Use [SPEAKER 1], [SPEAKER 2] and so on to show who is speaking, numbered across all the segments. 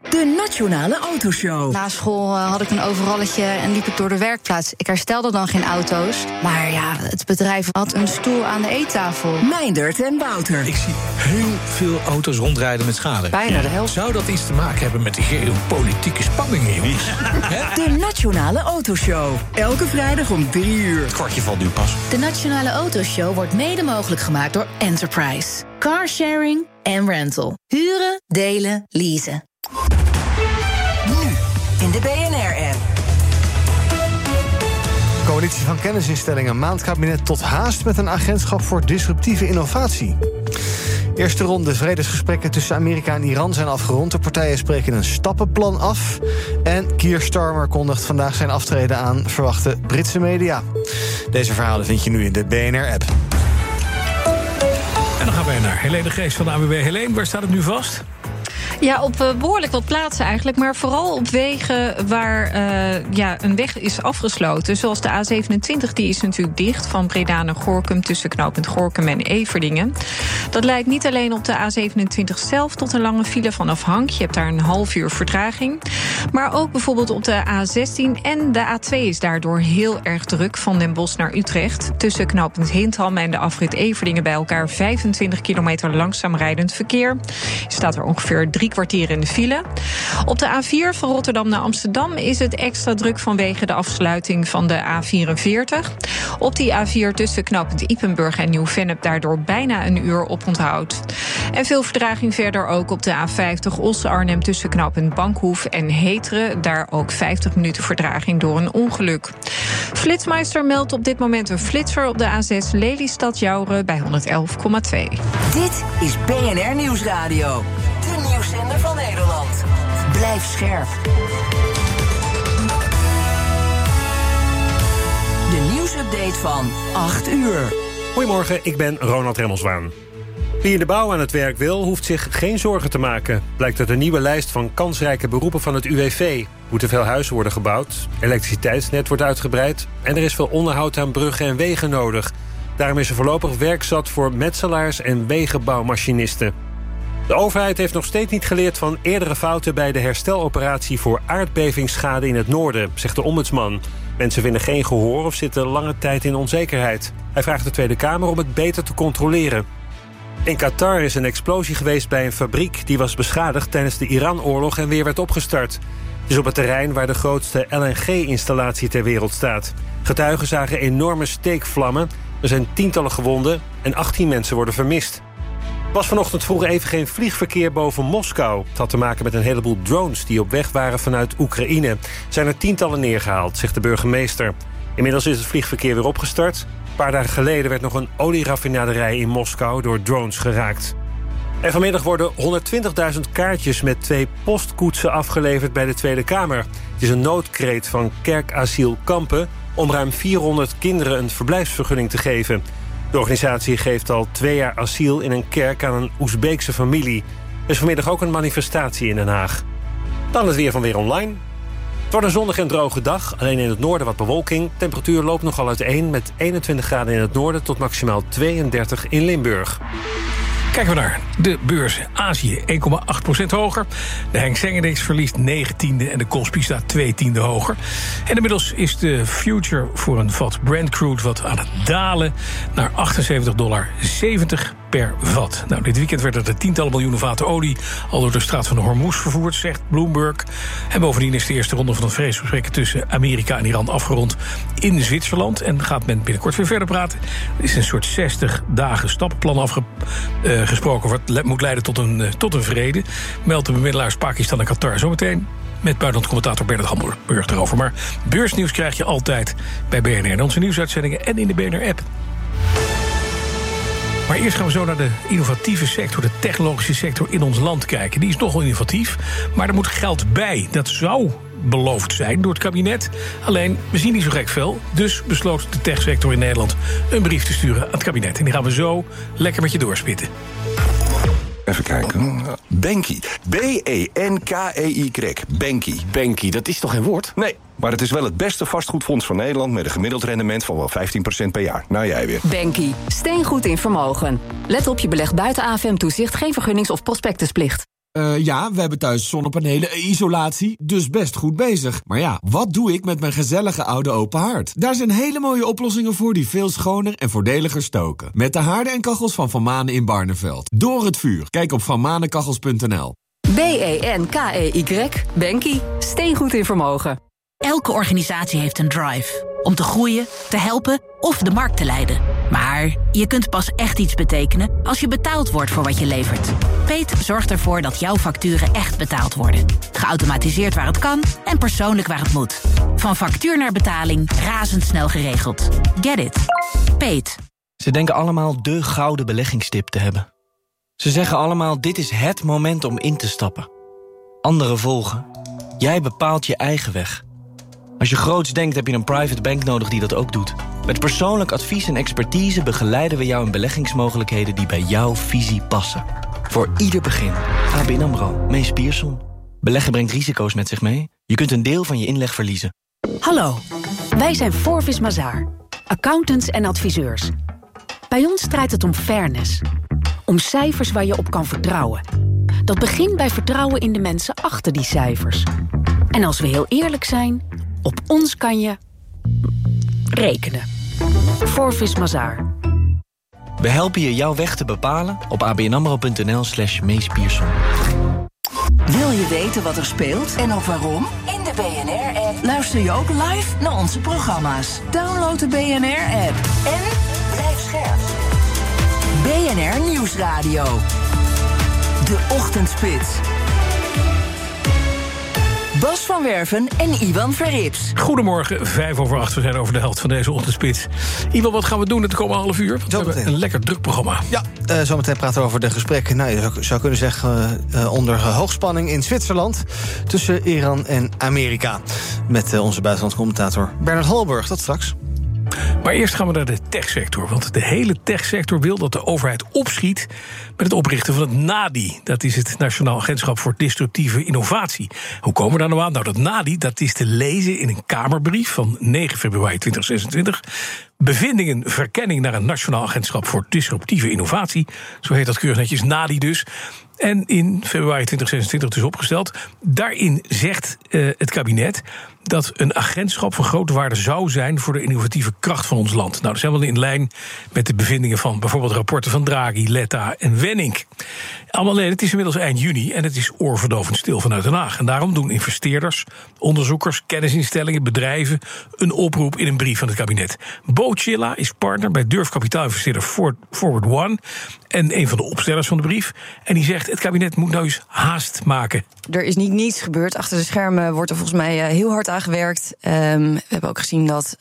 [SPEAKER 1] De Nationale Autoshow.
[SPEAKER 2] Na school had ik een overalletje en liep ik door de werkplaats. Ik herstelde dan geen auto's. Maar ja, het bedrijf had een stoel aan de eettafel.
[SPEAKER 1] Meindert en Wouter.
[SPEAKER 3] Ik zie heel veel auto's rondrijden met schade.
[SPEAKER 2] Bijna de helft.
[SPEAKER 3] Zou dat iets te maken hebben met de geopolitieke spanningen, jongens?
[SPEAKER 1] De Nationale Autoshow. Elke vrijdag om 3:00.
[SPEAKER 3] Het kwartje valt nu pas.
[SPEAKER 4] De Nationale Autoshow wordt mede mogelijk gemaakt door Enterprise. Carsharing en rental. Huren, delen, leasen.
[SPEAKER 1] Nu in de BNR-app.
[SPEAKER 5] Coalitie van kennisinstellingen maand kabinet tot haast met een agentschap voor disruptieve innovatie. Eerste ronde vredesgesprekken tussen Amerika en Iran zijn afgerond. De partijen spreken een stappenplan af. En Keir Starmer kondigt vandaag zijn aftreden aan, verwachten Britse media. Deze verhalen vind je nu in de BNR-app.
[SPEAKER 3] En dan gaan wij naar Helene Gees van de ANWB. Helene, waar staat het nu vast?
[SPEAKER 6] Ja, op behoorlijk wat plaatsen eigenlijk. Maar vooral op wegen waar een weg is afgesloten. Zoals de A27, die is natuurlijk dicht. Van Breda naar Gorinchem, tussen knooppunt Gorinchem en Everdingen. Dat leidt niet alleen op de A27 zelf tot een lange file vanaf Hank. Je hebt daar een half uur vertraging. Maar ook bijvoorbeeld op de A16 en de A2 is daardoor heel erg druk. Van Den Bosch naar Utrecht. Tussen knooppunt Hintham en de afrit Everdingen bij elkaar 25 kilometer langzaam rijdend verkeer. Je staat er ongeveer 3 kwartier in de file. Op de A4 van Rotterdam naar Amsterdam is het extra druk vanwege de afsluiting van de A44. Op die A4 tussen knooppunt Ypenburg en Nieuw-Vennep daardoor bijna een uur oponthoud. En veel vertraging verder ook op de A50 Os-Arnhem tussen knooppunt Bankhoef en Heteren. Daar ook 50 minuten vertraging door een ongeluk. Flitsmeister meldt op dit moment een flitser op de A6 Lelystad-Jouren bij 111,2.
[SPEAKER 1] Dit is BNR Nieuwsradio. De nieuwszender van Nederland. Blijf scherp. De nieuwsupdate van 8 uur.
[SPEAKER 7] Goedemorgen, ik ben Ronald Remmelswaan. Wie in de bouw aan het werk wil, hoeft zich geen zorgen te maken. Blijkt uit een nieuwe lijst van kansrijke beroepen van het UWV. Moeten veel huizen worden gebouwd, elektriciteitsnet wordt uitgebreid en er is veel onderhoud aan bruggen en wegen nodig. Daarom is er voorlopig werk zat voor metselaars en wegenbouwmachinisten. De overheid heeft nog steeds niet geleerd van eerdere fouten bij de hersteloperatie voor aardbevingsschade in het noorden, zegt de ombudsman. Mensen vinden geen gehoor of zitten lange tijd in onzekerheid. Hij vraagt de Tweede Kamer om het beter te controleren. In Qatar is een explosie geweest bij een fabriek die was beschadigd tijdens de Iran-oorlog en weer werd opgestart. Het is op het terrein waar de grootste LNG-installatie ter wereld staat. Getuigen zagen enorme steekvlammen, er zijn tientallen gewonden en 18 mensen worden vermist. Er was vanochtend vroeg even geen vliegverkeer boven Moskou. Het had te maken met een heleboel drones die op weg waren vanuit Oekraïne. Zijn er tientallen neergehaald, zegt de burgemeester. Inmiddels is het vliegverkeer weer opgestart. Een paar dagen geleden werd nog een olieraffinaderij in Moskou door drones geraakt. En vanmiddag worden 120.000 kaartjes met 2 postkoetsen afgeleverd bij de Tweede Kamer. Het is een noodkreet van Kerkasiel Kampen om ruim 400 kinderen een verblijfsvergunning te geven. De organisatie geeft al 2 jaar asiel in een kerk aan een Oezbeekse familie. Er is vanmiddag ook een manifestatie in Den Haag. Dan het weer van Weer Online. Het wordt een zonnige en droge dag, alleen in het noorden wat bewolking. Temperatuur loopt nogal uiteen met 21 graden in het noorden tot maximaal 32 in Limburg.
[SPEAKER 3] Kijken we naar de beurzen. Azië 1,8% hoger. De Hang Seng Index verliest 9/10 en de Kospi staat 2/10 hoger. En inmiddels is de future voor een vat Brent crude wat aan het dalen naar $78,70 per vat. Nou, dit weekend werden er tientallen miljoenen vaten olie al door de straat van de Hormuz vervoerd, zegt Bloomberg. En bovendien is de eerste ronde van het vredesgesprek tussen Amerika en Iran afgerond in Zwitserland. En gaat men binnenkort weer verder praten. Er is een soort 60 dagen stappenplan gesproken wat moet leiden tot een vrede. Meldt de bemiddelaars Pakistan en Qatar zometeen. Met buitenlandcommentator Bernard Hamburg erover. Maar beursnieuws krijg je altijd bij BNR en onze nieuwsuitzendingen en in de BNR-app. Maar eerst gaan we zo naar de innovatieve sector, de technologische sector in ons land kijken. Die is nogal innovatief, maar er moet geld bij. Dat zou beloofd zijn door het kabinet. Alleen, we zien niet zo gek veel. Dus besloot de techsector in Nederland een brief te sturen aan het kabinet. En die gaan we zo lekker met je doorspitten.
[SPEAKER 8] Even kijken. Banky. B-E-N-K-E-Y. Banky.
[SPEAKER 9] Banky, dat is toch geen woord?
[SPEAKER 8] Nee, maar het is wel het beste vastgoedfonds van Nederland met een gemiddeld rendement van wel 15% per jaar. Nou, jij weer.
[SPEAKER 10] Banky. Steengoed in vermogen. Let op, je belegt buiten AFM-toezicht, geen vergunnings- of prospectusplicht.
[SPEAKER 9] Ja, we hebben thuis zonnepanelen, isolatie, dus best goed bezig. Maar ja, wat doe ik met mijn gezellige oude open haard? Daar zijn hele mooie oplossingen voor die veel schoner en voordeliger stoken. Met de haarden en kachels van Van Manen in Barneveld. Door het vuur. Kijk op vanmanenkachels.nl.
[SPEAKER 10] BENKEY. Bankie. Steengoed in vermogen.
[SPEAKER 11] Elke organisatie heeft een drive. Om te groeien, te helpen of de markt te leiden. Maar je kunt pas echt iets betekenen als je betaald wordt voor wat je levert. Peet zorgt ervoor dat jouw facturen echt betaald worden. Geautomatiseerd waar het kan en persoonlijk waar het moet. Van factuur naar betaling razendsnel geregeld. Get it. Peet.
[SPEAKER 12] Ze denken allemaal de gouden beleggingstip te hebben. Ze zeggen allemaal, dit is het moment om in te stappen. Anderen volgen. Jij bepaalt je eigen weg. Als je groots denkt, heb je een private bank nodig die dat ook doet. Met persoonlijk advies en expertise begeleiden we jou in beleggingsmogelijkheden die bij jouw visie passen. Voor ieder begin. ABN AMRO, Mees Pierson. Beleggen brengt risico's met zich mee. Je kunt een deel van je inleg verliezen.
[SPEAKER 10] Hallo, wij zijn Forvis Mazars, accountants en adviseurs. Bij ons draait het om fairness. Om cijfers waar je op kan vertrouwen. Dat begint bij vertrouwen in de mensen achter die cijfers. En als we heel eerlijk zijn, op ons kan je rekenen. Forvis Mazars.
[SPEAKER 12] We helpen je jouw weg te bepalen op abnamro.nl/Mees Pierson.
[SPEAKER 1] Wil je weten wat er speelt en ook waarom? In de BNR-app luister je ook live naar onze programma's. Download de BNR-app en blijf scherp. BNR Nieuwsradio. De Ochtendspits. Bas van Werven en Iwan Verrips.
[SPEAKER 3] Goedemorgen, 7:05. We zijn over de helft van deze ochtendspits. Iwan, wat gaan we doen het komende half uur? Want we hebben een lekker druk programma.
[SPEAKER 5] Ja, zometeen praten we over de gesprekken. Nou, je zou kunnen zeggen onder hoogspanning in Zwitserland tussen Iran en Amerika. Met onze buitenlandscommentator Bernard Halberg. Dat straks.
[SPEAKER 3] Maar eerst gaan we naar de techsector. Want de hele techsector wil dat de overheid opschiet met het oprichten van het NADI. Dat is het Nationaal Agentschap voor Disruptieve Innovatie. Hoe komen we daar nou aan? Nou, dat NADI dat is te lezen in een Kamerbrief van 9 februari 2026. Bevindingen verkenning naar een Nationaal Agentschap voor Disruptieve Innovatie. Zo heet dat keurig netjes, NADI dus. En in februari 2026 dus opgesteld. Daarin zegt het kabinet dat een agentschap van grote waarde zou zijn voor de innovatieve kracht van ons land. Nou, dat is helemaal in lijn met de bevindingen van bijvoorbeeld rapporten van Draghi, Letta en Wenning. Allemaal het is inmiddels eind juni en het is oorverdovend stil vanuit Den Haag. En daarom doen investeerders, onderzoekers, kennisinstellingen, bedrijven een oproep in een brief van het kabinet. Bo Chilla is partner bij durfkapitaalinvesteerder Forward One en een van de opstellers van de brief. En die zegt, het kabinet moet nou eens haast maken.
[SPEAKER 13] Er is niet niets gebeurd. Achter de schermen wordt er volgens mij heel hard aan gewerkt. We hebben ook gezien dat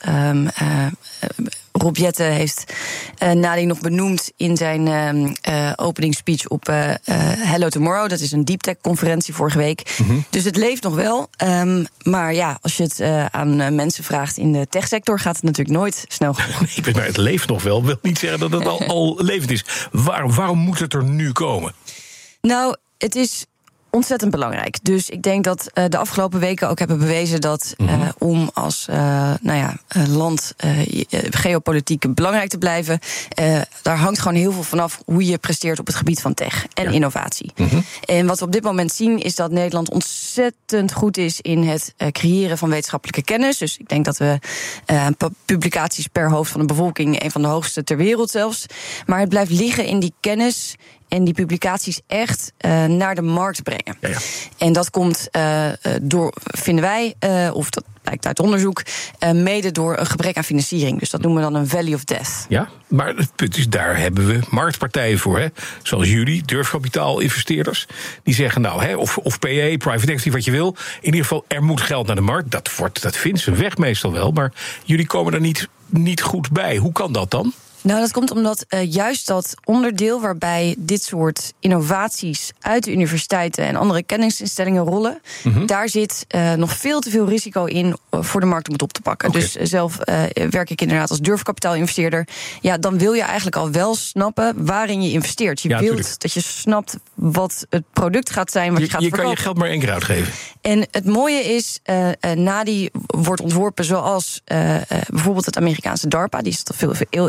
[SPEAKER 13] Rob Jetten heeft NADI nog benoemd in zijn openingsspeech op Hello Tomorrow. Dat is een deep tech conferentie vorige week. Mm-hmm. Dus het leeft nog wel. Maar ja, als je het aan mensen vraagt in de techsector, gaat het natuurlijk nooit snel genoeg.
[SPEAKER 3] Nee, maar het leeft nog wel. Wil niet zeggen dat het al levend is. Waarom moet het er nu komen?
[SPEAKER 13] Nou, het is ontzettend belangrijk. Dus ik denk dat de afgelopen weken ook hebben bewezen dat om als land geopolitiek belangrijk te blijven, daar hangt gewoon heel veel vanaf hoe je presteert op het gebied van tech en innovatie. Mm-hmm. En wat we op dit moment zien is dat Nederland ontzettend goed is in het creëren van wetenschappelijke kennis. Dus ik denk dat we publicaties per hoofd van de bevolking een van de hoogste ter wereld zelfs. Maar het blijft liggen in die kennis en die publicaties echt naar de markt brengen. Ja. En dat komt door, vinden wij, of dat blijkt uit onderzoek, mede door een gebrek aan financiering. Dus dat noemen we dan een valley of death.
[SPEAKER 3] Ja, maar het punt is, daar hebben we marktpartijen voor. Hè? Zoals jullie, durfkapitaalinvesteerders. Die zeggen nou, of PE, private equity, wat je wil. In ieder geval, er moet geld naar de markt. Dat vindt ze weg meestal wel. Maar jullie komen er niet goed bij. Hoe kan dat dan?
[SPEAKER 13] Nou, dat komt omdat juist dat onderdeel waarbij dit soort innovaties uit de universiteiten en andere kennisinstellingen rollen, daar zit nog veel te veel risico in voor de markt om het op te pakken. Okay. Dus zelf werk ik inderdaad als durfkapitaalinvesteerder. Ja, dan wil je eigenlijk al wel snappen waarin je investeert. Je wilt dat je snapt wat het product gaat zijn, wat je gaat verkopen.
[SPEAKER 3] Je kan je geld maar 1 keer uitgeven.
[SPEAKER 13] En het mooie is, NADI wordt ontworpen zoals bijvoorbeeld het Amerikaanse DARPA. Die is dat veel eerder gaan doen.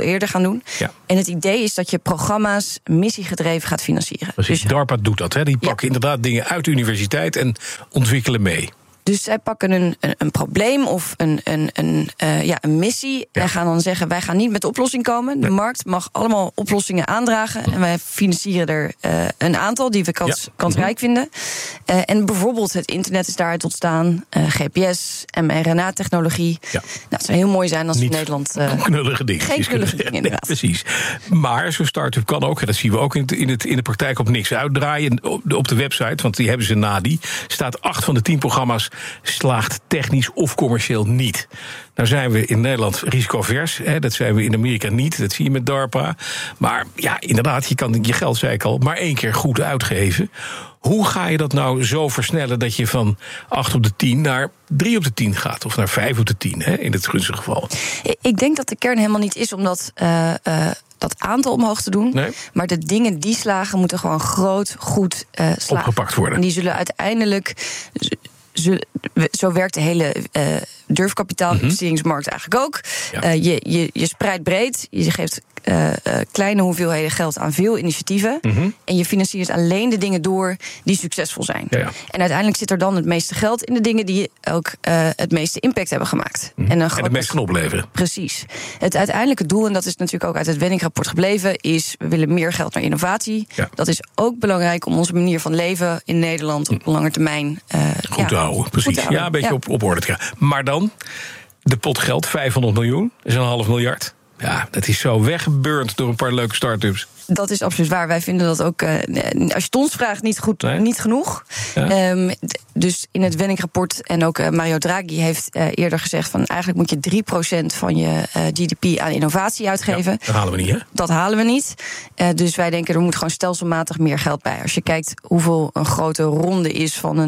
[SPEAKER 13] doen.
[SPEAKER 3] Ja.
[SPEAKER 13] En het idee is dat je programma's missiegedreven gaat financieren.
[SPEAKER 3] Precies,
[SPEAKER 13] Dus
[SPEAKER 3] DARPA doet dat. Hè? Die pakken inderdaad dingen uit de universiteit en ontwikkelen mee.
[SPEAKER 13] Dus zij pakken een probleem of een missie en gaan dan zeggen, wij gaan niet met de oplossing komen. De markt mag allemaal oplossingen aandragen en wij financieren er een aantal die we kansrijk vinden. En bijvoorbeeld het internet is daaruit ontstaan, GPS, mRNA-technologie. Ja. Nou, het zou heel mooi zijn als we in Nederland
[SPEAKER 3] knullige dingen.
[SPEAKER 13] Geen knullige dingen, inderdaad.
[SPEAKER 3] Precies. Maar zo'n start-up kan ook, dat zien we ook in de praktijk, op niks uitdraaien. Op de website, want die hebben ze NADI, staat 8 van de 10 programma's slaagt technisch of commercieel niet. Nou zijn we in Nederland risicovers. Dat zijn we in Amerika niet. Dat zie je met DARPA. Maar ja, inderdaad, je kan je geld, zei ik al, maar 1 keer goed uitgeven. Hoe ga je dat nou zo versnellen dat je van 8 op de 10 naar 3 op de 10 gaat? Of naar 5 op de 10, in het gunstige geval?
[SPEAKER 13] Ik denk dat de kern helemaal niet is om dat aantal omhoog te doen. Nee. Maar de dingen die slagen moeten gewoon goed slagen.
[SPEAKER 3] Opgepakt worden.
[SPEAKER 13] En die zullen uiteindelijk... Zo werkt de hele durfkapitaalinvesteringsmarkt eigenlijk ook. Ja. Je spreidt breed, je geeft kleine hoeveelheden geld aan veel initiatieven. En je financiert alleen de dingen door die succesvol zijn. Ja. En uiteindelijk zit er dan het meeste geld in de dingen die ook het meeste impact hebben gemaakt. En
[SPEAKER 3] het meest kan opleveren.
[SPEAKER 13] Precies. Het uiteindelijke doel, en dat is natuurlijk ook uit het Wenning-rapport gebleven, is we willen meer geld naar innovatie. Ja. Dat is ook belangrijk om onze manier van leven in Nederland op lange termijn
[SPEAKER 3] goed te houden. Precies. Te houden. Ja, een beetje op orde te krijgen. Maar dan, de pot geld, 500 miljoen, is een $500 miljoen. Ja, dat is zo weggeburnd door een paar leuke start-ups.
[SPEAKER 13] Dat is absoluut waar. Wij vinden dat ook, als je het ons vraagt, niet genoeg. Ja. Dus in het Wenning-rapport en ook Mario Draghi heeft eerder gezegd van eigenlijk moet je 3% van je GDP aan innovatie uitgeven.
[SPEAKER 3] Ja, dat halen we niet, hè?
[SPEAKER 13] Dat halen we niet. Dus wij denken er moet gewoon stelselmatig meer geld bij. Als je kijkt hoeveel een grote ronde is van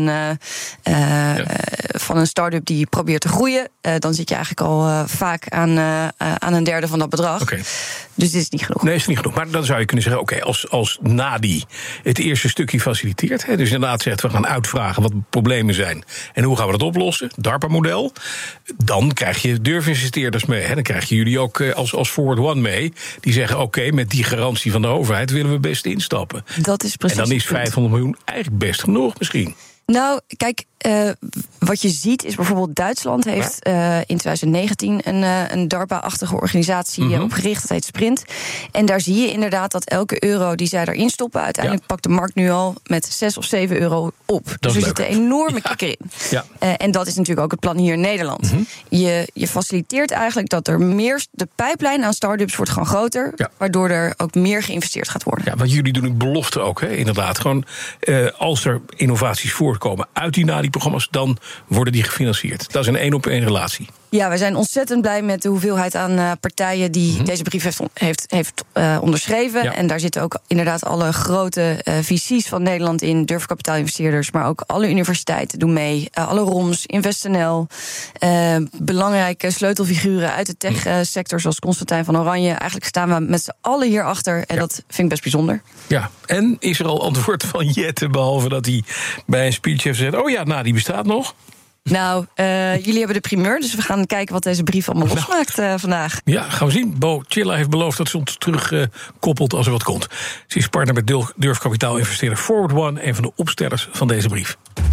[SPEAKER 13] een start-up die probeert te groeien, dan zit je eigenlijk al vaak aan een derde van dat bedrag.
[SPEAKER 3] Okay.
[SPEAKER 13] Dus dit is niet genoeg.
[SPEAKER 3] Nee, is niet genoeg. Maar dan zou je kunnen zeggen, oké, als NADI het eerste stukje faciliteert, dus inderdaad zegt, we gaan uitvragen wat de problemen zijn en hoe gaan we dat oplossen, DARPA-model, dan krijg je durfinvesteerders mee. Dan krijg je jullie ook als Forward One mee, die zeggen, oké, met die garantie van de overheid willen we best instappen.
[SPEAKER 13] Dat is precies.
[SPEAKER 3] En dan is 500 miljoen eigenlijk best genoeg misschien.
[SPEAKER 13] Nou, kijk, wat je ziet is bijvoorbeeld Duitsland heeft in 2019 een DARPA-achtige organisatie opgericht. Dat heet Sprint. En daar zie je inderdaad dat elke euro die zij erin stoppen, uiteindelijk pakt de markt nu al met 6 of 7 euro op. Dus er zit een enorme kikker in. Ja. En dat is natuurlijk ook het plan hier in Nederland. Je faciliteert eigenlijk dat er meer, de pijplijn aan start-ups wordt gewoon groter, waardoor er ook meer geïnvesteerd gaat worden.
[SPEAKER 3] Ja, want jullie doen een belofte ook, inderdaad. Gewoon als er innovaties voortkomen uit die NADI-programma's, dan worden die gefinancierd. Dat is een 1-op-1 relatie.
[SPEAKER 13] Ja, wij zijn ontzettend blij met de hoeveelheid aan partijen die deze brief heeft onderschreven. Ja. En daar zitten ook inderdaad alle grote VC's van Nederland in, durfkapitaalinvesteerders, maar ook alle universiteiten doen mee. Alle ROMs, InvestNL, belangrijke sleutelfiguren uit de tech-sector, zoals Constantijn van Oranje. Eigenlijk staan we met z'n allen hierachter en dat vind ik best bijzonder.
[SPEAKER 3] Ja, en is er al antwoord van Jette, behalve dat hij bij een speech heeft gezegd, oh ja, die bestaat nog?
[SPEAKER 13] Nou, jullie hebben de primeur, dus we gaan kijken wat deze brief allemaal losmaakt vandaag.
[SPEAKER 3] Ja, gaan we zien. Bo Chilla heeft beloofd dat ze ons terugkoppelt als er wat komt. Ze is partner met durfkapitaalinvesteerder Forward One, een van de opstellers van deze brief.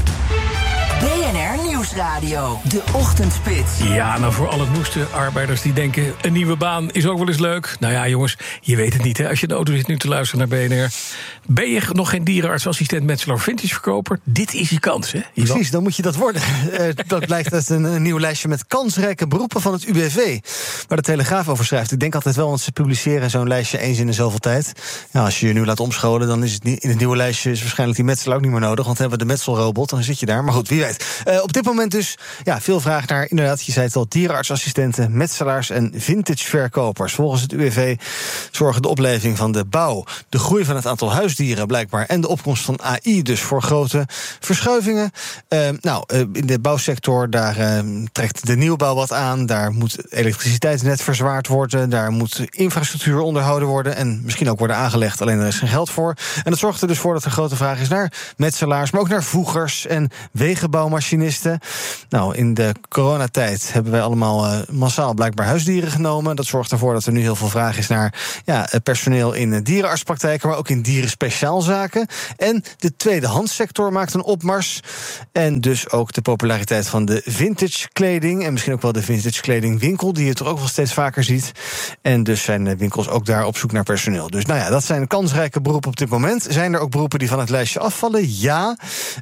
[SPEAKER 1] BNR Nieuwsradio, de ochtendspits.
[SPEAKER 3] Ja, nou voor alle noeste arbeiders die denken, een nieuwe baan is ook wel eens leuk. Nou ja, jongens, je weet het niet, als je in de auto zit nu te luisteren naar BNR. Ben je nog geen dierenartsassistent, metselaar, vintage verkoper? Dit is je kans, hè?
[SPEAKER 5] Precies, dan moet je dat worden. Dat blijkt uit een nieuw lijstje met kansrijke beroepen van het UWV. Waar de Telegraaf over schrijft. Ik denk altijd wel, want ze publiceren zo'n lijstje eens in de zoveel tijd. Ja, als je je nu laat omscholen, dan is het niet, in het nieuwe lijstje is waarschijnlijk die metselaar ook niet meer nodig. Want dan hebben we de metselrobot, dan zit je daar. Maar goed, wie weet. Op dit moment dus veel vraag naar, inderdaad, je zei het al, dierenartsassistenten, metselaars en vintageverkopers. Volgens het UWV zorgen de opleving van de bouw, de groei van het aantal huisdieren blijkbaar en de opkomst van AI dus voor grote verschuivingen. In de bouwsector, daar trekt de nieuwbouw wat aan. Daar moet het elektriciteitsnet verzwaard worden. Daar moet infrastructuur onderhouden worden en misschien ook worden aangelegd, alleen er is geen geld voor. En dat zorgt er dus voor dat er grote vraag is naar metselaars, maar ook naar voegers en wegenbouwmachinisten. Nou, in de coronatijd hebben wij allemaal massaal blijkbaar huisdieren genomen. Dat zorgt ervoor dat er nu heel veel vraag is naar personeel in dierenartspraktijken, maar ook in dierenspeciaalzaken. En de tweedehandssector maakt een opmars. En dus ook de populariteit van de vintage kleding. En misschien ook wel de vintage kledingwinkel, die je toch ook wel steeds vaker ziet. En dus zijn de winkels ook daar op zoek naar personeel. Dus dat zijn kansrijke beroepen op dit moment. Zijn er ook beroepen die van het lijstje afvallen? Ja.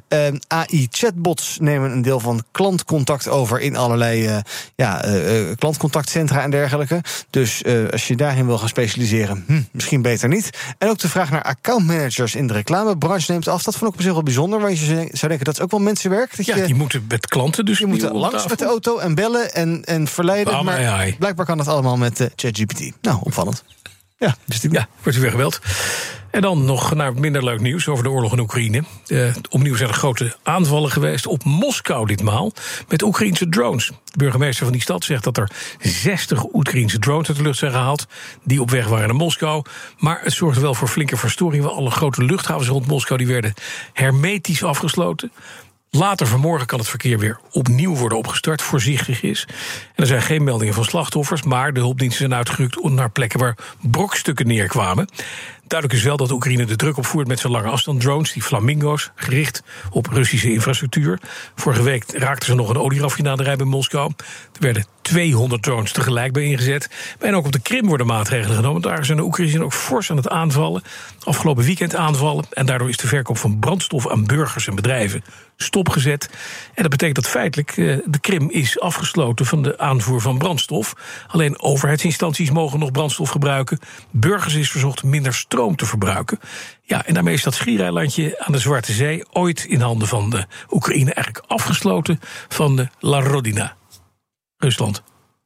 [SPEAKER 5] AI-chatbots nemen een deel van klantcontact over in allerlei klantcontactcentra en dergelijke. Dus als je daarin wil gaan specialiseren, misschien beter niet. En ook de vraag naar accountmanagers in de reclamebranche neemt af. Dat vond ik op zich wel bijzonder, want je zou denken dat is ook wel mensenwerk.
[SPEAKER 3] Die moeten met klanten dus.
[SPEAKER 5] Die moeten langs met de auto en bellen en verleiden. Maar blijkbaar kan dat allemaal met ChatGPT. Nou, opvallend. Ja,
[SPEAKER 3] wordt u weer gebeld. En dan nog naar minder leuk nieuws over de oorlog in Oekraïne. Opnieuw zijn er grote aanvallen geweest op Moskou ditmaal met Oekraïense drones. De burgemeester van die stad zegt dat er 60 Oekraïense drones uit de lucht zijn gehaald die op weg waren naar Moskou. Maar het zorgde wel voor flinke verstoringen. Alle grote luchthavens rond Moskou die werden hermetisch afgesloten. Later vanmorgen kan het verkeer weer opnieuw worden opgestart, voorzichtig is. En er zijn geen meldingen van slachtoffers, maar de hulpdiensten zijn uitgerukt naar plekken waar brokstukken neerkwamen. Duidelijk is wel dat Oekraïne de druk opvoert met zijn lange afstandsdrones, die flamingo's, gericht op Russische infrastructuur. Vorige week raakten ze nog een olieraffinaderij bij Moskou. Er werden 200 drones tegelijk bij ingezet. En ook op de Krim worden maatregelen genomen. Daar zijn de Oekraïners ook fors aan het aanvallen. Afgelopen weekend aanvallen. En daardoor is de verkoop van brandstof aan burgers en bedrijven stopgezet. En dat betekent dat feitelijk de Krim is afgesloten van de aanvoer van brandstof. Alleen overheidsinstanties mogen nog brandstof gebruiken. Burgers is verzocht minder stroom te verbruiken. Ja, en daarmee is dat schiereilandje aan de Zwarte Zee ooit in handen van de Oekraïne eigenlijk afgesloten van de La Rodina. Rusland.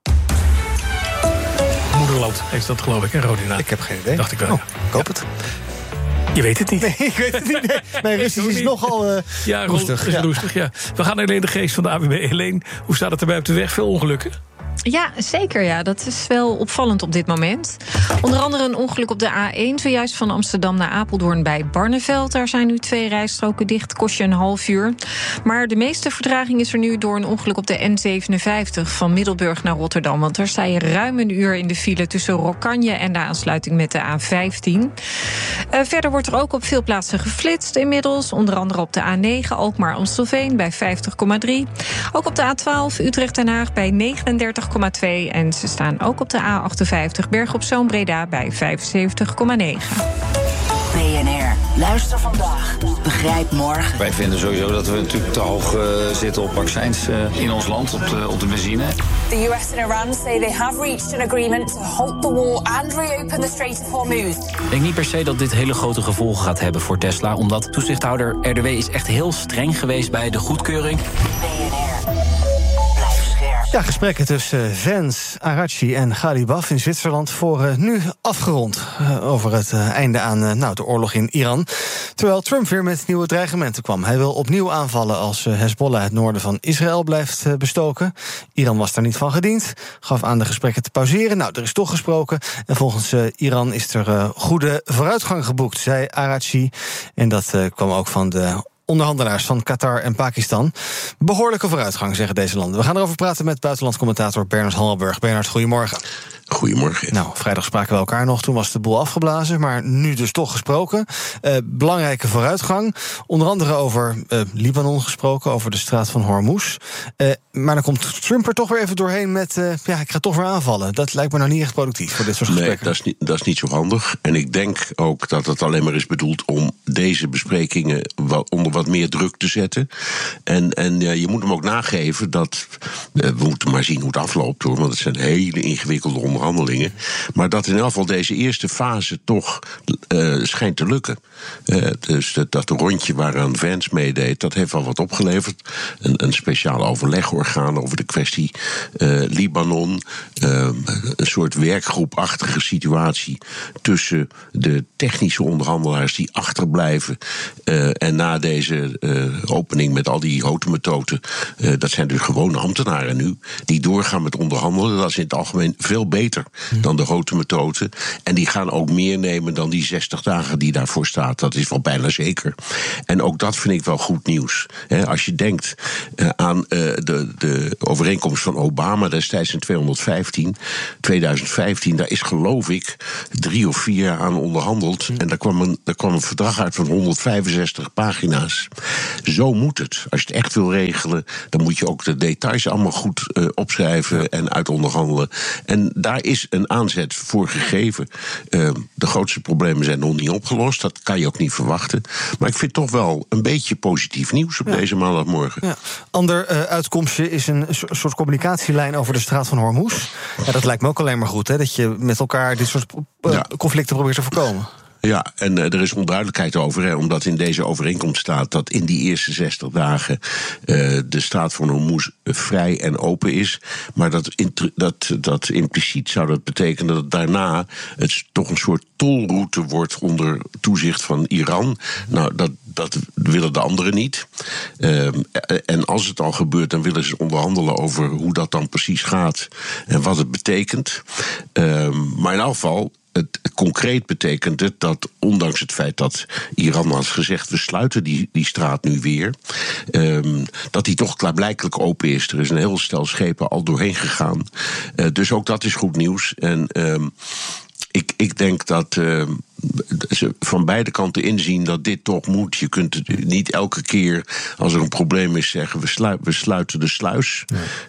[SPEAKER 3] Moederland heeft dat, geloof ik, hè, Rodina?
[SPEAKER 5] Ik heb geen idee.
[SPEAKER 3] Dacht ik wel.
[SPEAKER 5] Ik hoop het.
[SPEAKER 3] Je weet het niet.
[SPEAKER 5] Nee, ik weet het niet. Nee, Russisch is nogal roestig.
[SPEAKER 3] Roestig, ja. We gaan alleen de geest van de AWB. Helene, hoe staat het erbij op de weg? Veel ongelukken?
[SPEAKER 6] Ja, zeker. Ja. Dat is wel opvallend op dit moment. Onder andere een ongeluk op de A1, zojuist van Amsterdam naar Apeldoorn bij Barneveld. Daar zijn nu 2 rijstroken dicht, kost je een half uur. Maar de meeste vertraging is er nu door een ongeluk op de N57 van Middelburg naar Rotterdam. Want daar sta je ruim een uur in de file tussen Rokkanje en de aansluiting met de A15. Verder wordt er ook op veel plaatsen geflitst inmiddels. Onder andere op de A9 Alkmaar-Amstelveen bij 50,3. Ook op de A12 Utrecht-Den Haag bij 39,2. En ze staan ook op de A58 Berg op Zoom Breda bij 75,9.
[SPEAKER 1] BNR, luister vandaag, begrijp morgen.
[SPEAKER 14] Wij vinden sowieso dat we natuurlijk te hoog zitten op vaccins in ons land, op de benzine.
[SPEAKER 15] The US and Iran say they have reached an agreement to halt the war and reopen the Strait of Hormuz.
[SPEAKER 16] Ik denk niet per se dat dit hele grote gevolgen gaat hebben voor Tesla, omdat toezichthouder RDW is echt heel streng geweest bij de goedkeuring.
[SPEAKER 5] Ja, gesprekken tussen Vance, Araghchi en Ghalibaf in Zwitserland voor nu afgerond over het einde aan de oorlog in Iran. Terwijl Trump weer met nieuwe dreigementen kwam. Hij wil opnieuw aanvallen als Hezbollah het noorden van Israël blijft bestoken. Iran was daar niet van gediend, gaf aan de gesprekken te pauzeren. Nou, er is toch gesproken en volgens Iran is er goede vooruitgang geboekt, zei Araghchi. En dat kwam ook van de onderhandelaars van Qatar en Pakistan. Behoorlijke vooruitgang, zeggen deze landen. We gaan erover praten met buitenlandscommentator Bernard Hammelburg. Bernard, goedemorgen.
[SPEAKER 17] Goedemorgen.
[SPEAKER 5] Nou, vrijdag spraken we elkaar nog, toen was de boel afgeblazen, maar nu dus toch gesproken. Belangrijke vooruitgang, onder andere over Libanon gesproken, over de straat van Hormuz. Maar dan komt Trump er toch weer even doorheen met, ik ga toch weer aanvallen. Dat lijkt me nou niet echt productief voor dit soort gesprekken.
[SPEAKER 17] Nee, dat is niet zo handig. En ik denk ook dat het alleen maar is bedoeld om deze besprekingen onder wat meer druk te zetten. En je moet hem ook nageven dat, we moeten maar zien hoe het afloopt hoor, want het zijn hele ingewikkelde onderhandelingen. Maar dat in elk geval deze eerste fase toch schijnt te lukken. Dus dat rondje waaraan Vance meedeed, dat heeft wel wat opgeleverd. Een speciaal overlegorgaan over de kwestie Libanon. Een soort werkgroepachtige situatie tussen de technische onderhandelaars die achterblijven. En na deze opening met al die hotemetoten, dat zijn dus gewone ambtenaren nu, die doorgaan met onderhandelen. Dat is in het algemeen veel beter beter dan de grote methode. En die gaan ook meer nemen dan die 60 dagen die daarvoor staat. Dat is wel bijna zeker. En ook dat vind ik wel goed nieuws. Als je denkt aan de overeenkomst van Obama destijds in 2015, daar is geloof ik 3 of 4 jaar aan onderhandeld. En daar kwam een verdrag uit van 165 pagina's. Zo moet het. Als je het echt wil regelen, dan moet je ook de details allemaal goed opschrijven en uitonderhandelen. En daar is een aanzet voor gegeven. De grootste problemen zijn nog niet opgelost. Dat kan je ook niet verwachten. Maar ik vind toch wel een beetje positief nieuws op deze maandagmorgen.
[SPEAKER 5] Ja. Ander uitkomstje is een soort communicatielijn over de straat van Hormuz. Ja, dat lijkt me ook alleen maar goed, hè, dat je met elkaar dit soort conflicten probeert te voorkomen.
[SPEAKER 17] Ja, en er is onduidelijkheid over, omdat in deze overeenkomst staat dat in die eerste 60 dagen de straat van Hormuz vrij en open is. Maar dat impliciet zou dat betekenen dat daarna het toch een soort tolroute wordt onder toezicht van Iran. Nou, dat willen de anderen niet. En als het al gebeurt, dan willen ze onderhandelen over hoe dat dan precies gaat en wat het betekent. Maar in elk geval, concreet betekent het dat, ondanks het feit dat Iran had gezegd, we sluiten die straat nu weer, dat die toch klaarblijkelijk open is. Er is een heel stel schepen al doorheen gegaan. Dus ook dat is goed nieuws. En ik denk dat ze van beide kanten inzien dat dit toch moet. Je kunt het niet elke keer als er een probleem is zeggen, we sluiten de sluis.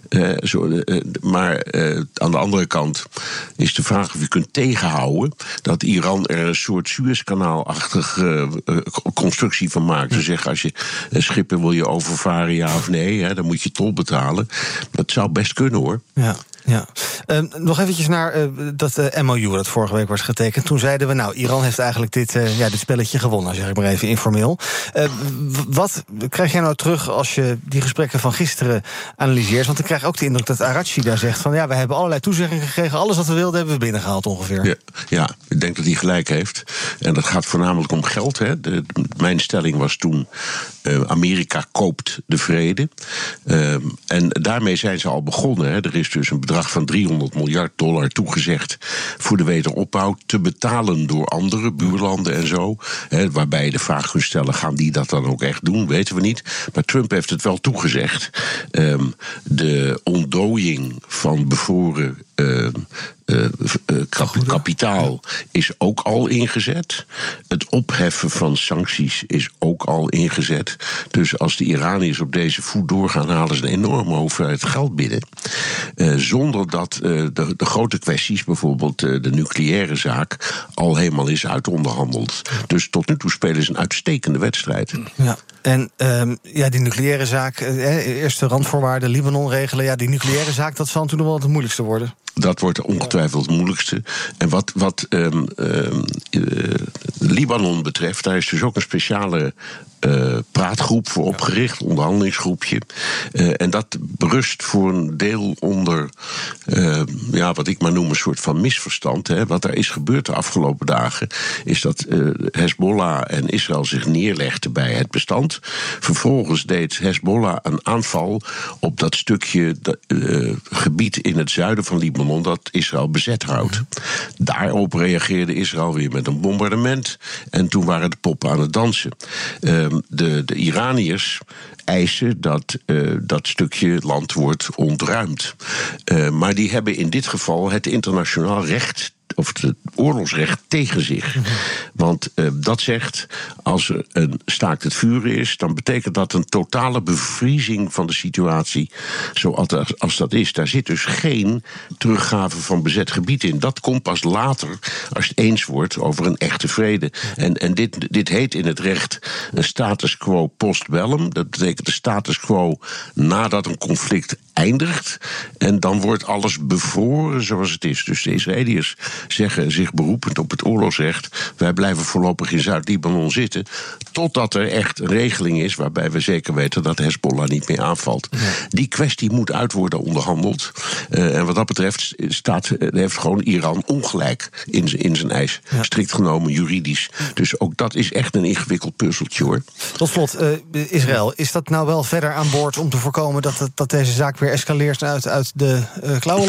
[SPEAKER 17] Maar aan de andere kant is de vraag of je kunt tegenhouden dat Iran er een soort Suezkanaal-achtige constructie van maakt. Ze zeggen, als je schippen wil je overvaren, ja of nee, dan moet je tol betalen. Dat zou best kunnen, hoor.
[SPEAKER 5] Ja. Nog eventjes naar dat MOU dat vorige week was getekend. Toen zeiden we, nou, Iran heeft eigenlijk dit spelletje gewonnen, zeg ik maar even informeel. Wat krijg jij nou terug als je die gesprekken van gisteren analyseert? Want ik krijg ook de indruk dat Araghchi daar zegt van, ja, we hebben allerlei toezeggingen gekregen, alles wat we wilden hebben we binnengehaald ongeveer.
[SPEAKER 17] Ja, ik denk dat hij gelijk heeft. En dat gaat voornamelijk om geld. Hè. Mijn stelling was toen, Amerika koopt de vrede. En daarmee zijn ze al begonnen. Hè. Er is dus een bedrag van $300 miljard toegezegd voor de wederopbouw, te betalen door andere buurlanden en zo. Waarbij je de vraag kunt stellen, gaan die dat dan ook echt doen? Weten we niet. Maar Trump heeft het wel toegezegd. De ontdooiing van bevroren kapitaal is ook al ingezet. Het opheffen van sancties is ook al ingezet. Dus als de Iraniërs op deze voet doorgaan, halen ze een enorme hoeveelheid geld binnen. Zonder dat de grote kwesties, bijvoorbeeld de nucleaire zaak, al helemaal is uitonderhandeld. Dus tot nu toe spelen ze een uitstekende wedstrijd.
[SPEAKER 5] Ja. En die nucleaire zaak, eerst de randvoorwaarden, Libanon regelen. Ja, die nucleaire zaak, dat zal natuurlijk wel het moeilijkste worden.
[SPEAKER 17] Dat wordt ongetwijfeld het moeilijkste. En wat Libanon betreft, daar is dus ook een speciale praatgroep voor opgericht, onderhandelingsgroepje. En dat berust voor een deel onder wat ik maar noem een soort van misverstand. Hè. Wat er is gebeurd de afgelopen dagen is dat Hezbollah en Israël zich neerlegden bij het bestand. Vervolgens deed Hezbollah een aanval op dat stukje gebied in het zuiden van Libanon dat Israël bezet houdt. Daarop reageerde Israël weer met een bombardement. En toen waren de poppen aan het dansen. De Iraniërs eisen dat dat stukje land wordt ontruimd. Maar die hebben in dit geval het internationaal recht, of het oorlogsrecht, tegen zich. Want dat zegt, als er een staakt het vuren is, dan betekent dat een totale bevriezing van de situatie zoals dat is. Daar zit dus geen teruggave van bezet gebied in. Dat komt pas later, als je het eens wordt over een echte vrede. En dit heet in het recht een status quo post bellum. Dat betekent de status quo nadat een conflict eindigt. En dan wordt alles bevroren zoals het is. Dus de Israëliërs zeggen, zich beroepend op het oorlogsrecht, wij blijven voorlopig in Zuid-Libanon zitten, totdat er echt een regeling is waarbij we zeker weten dat Hezbollah niet meer aanvalt. Ja. Die kwestie moet uit worden onderhandeld. En wat dat betreft heeft gewoon Iran ongelijk in zijn eis. Ja. Strikt genomen juridisch. Dus ook dat is echt een ingewikkeld puzzeltje, hoor.
[SPEAKER 5] Tot slot, Israël, is dat nou wel verder aan boord om te voorkomen dat deze zaak weer escaleert en uit de klauwen loopt?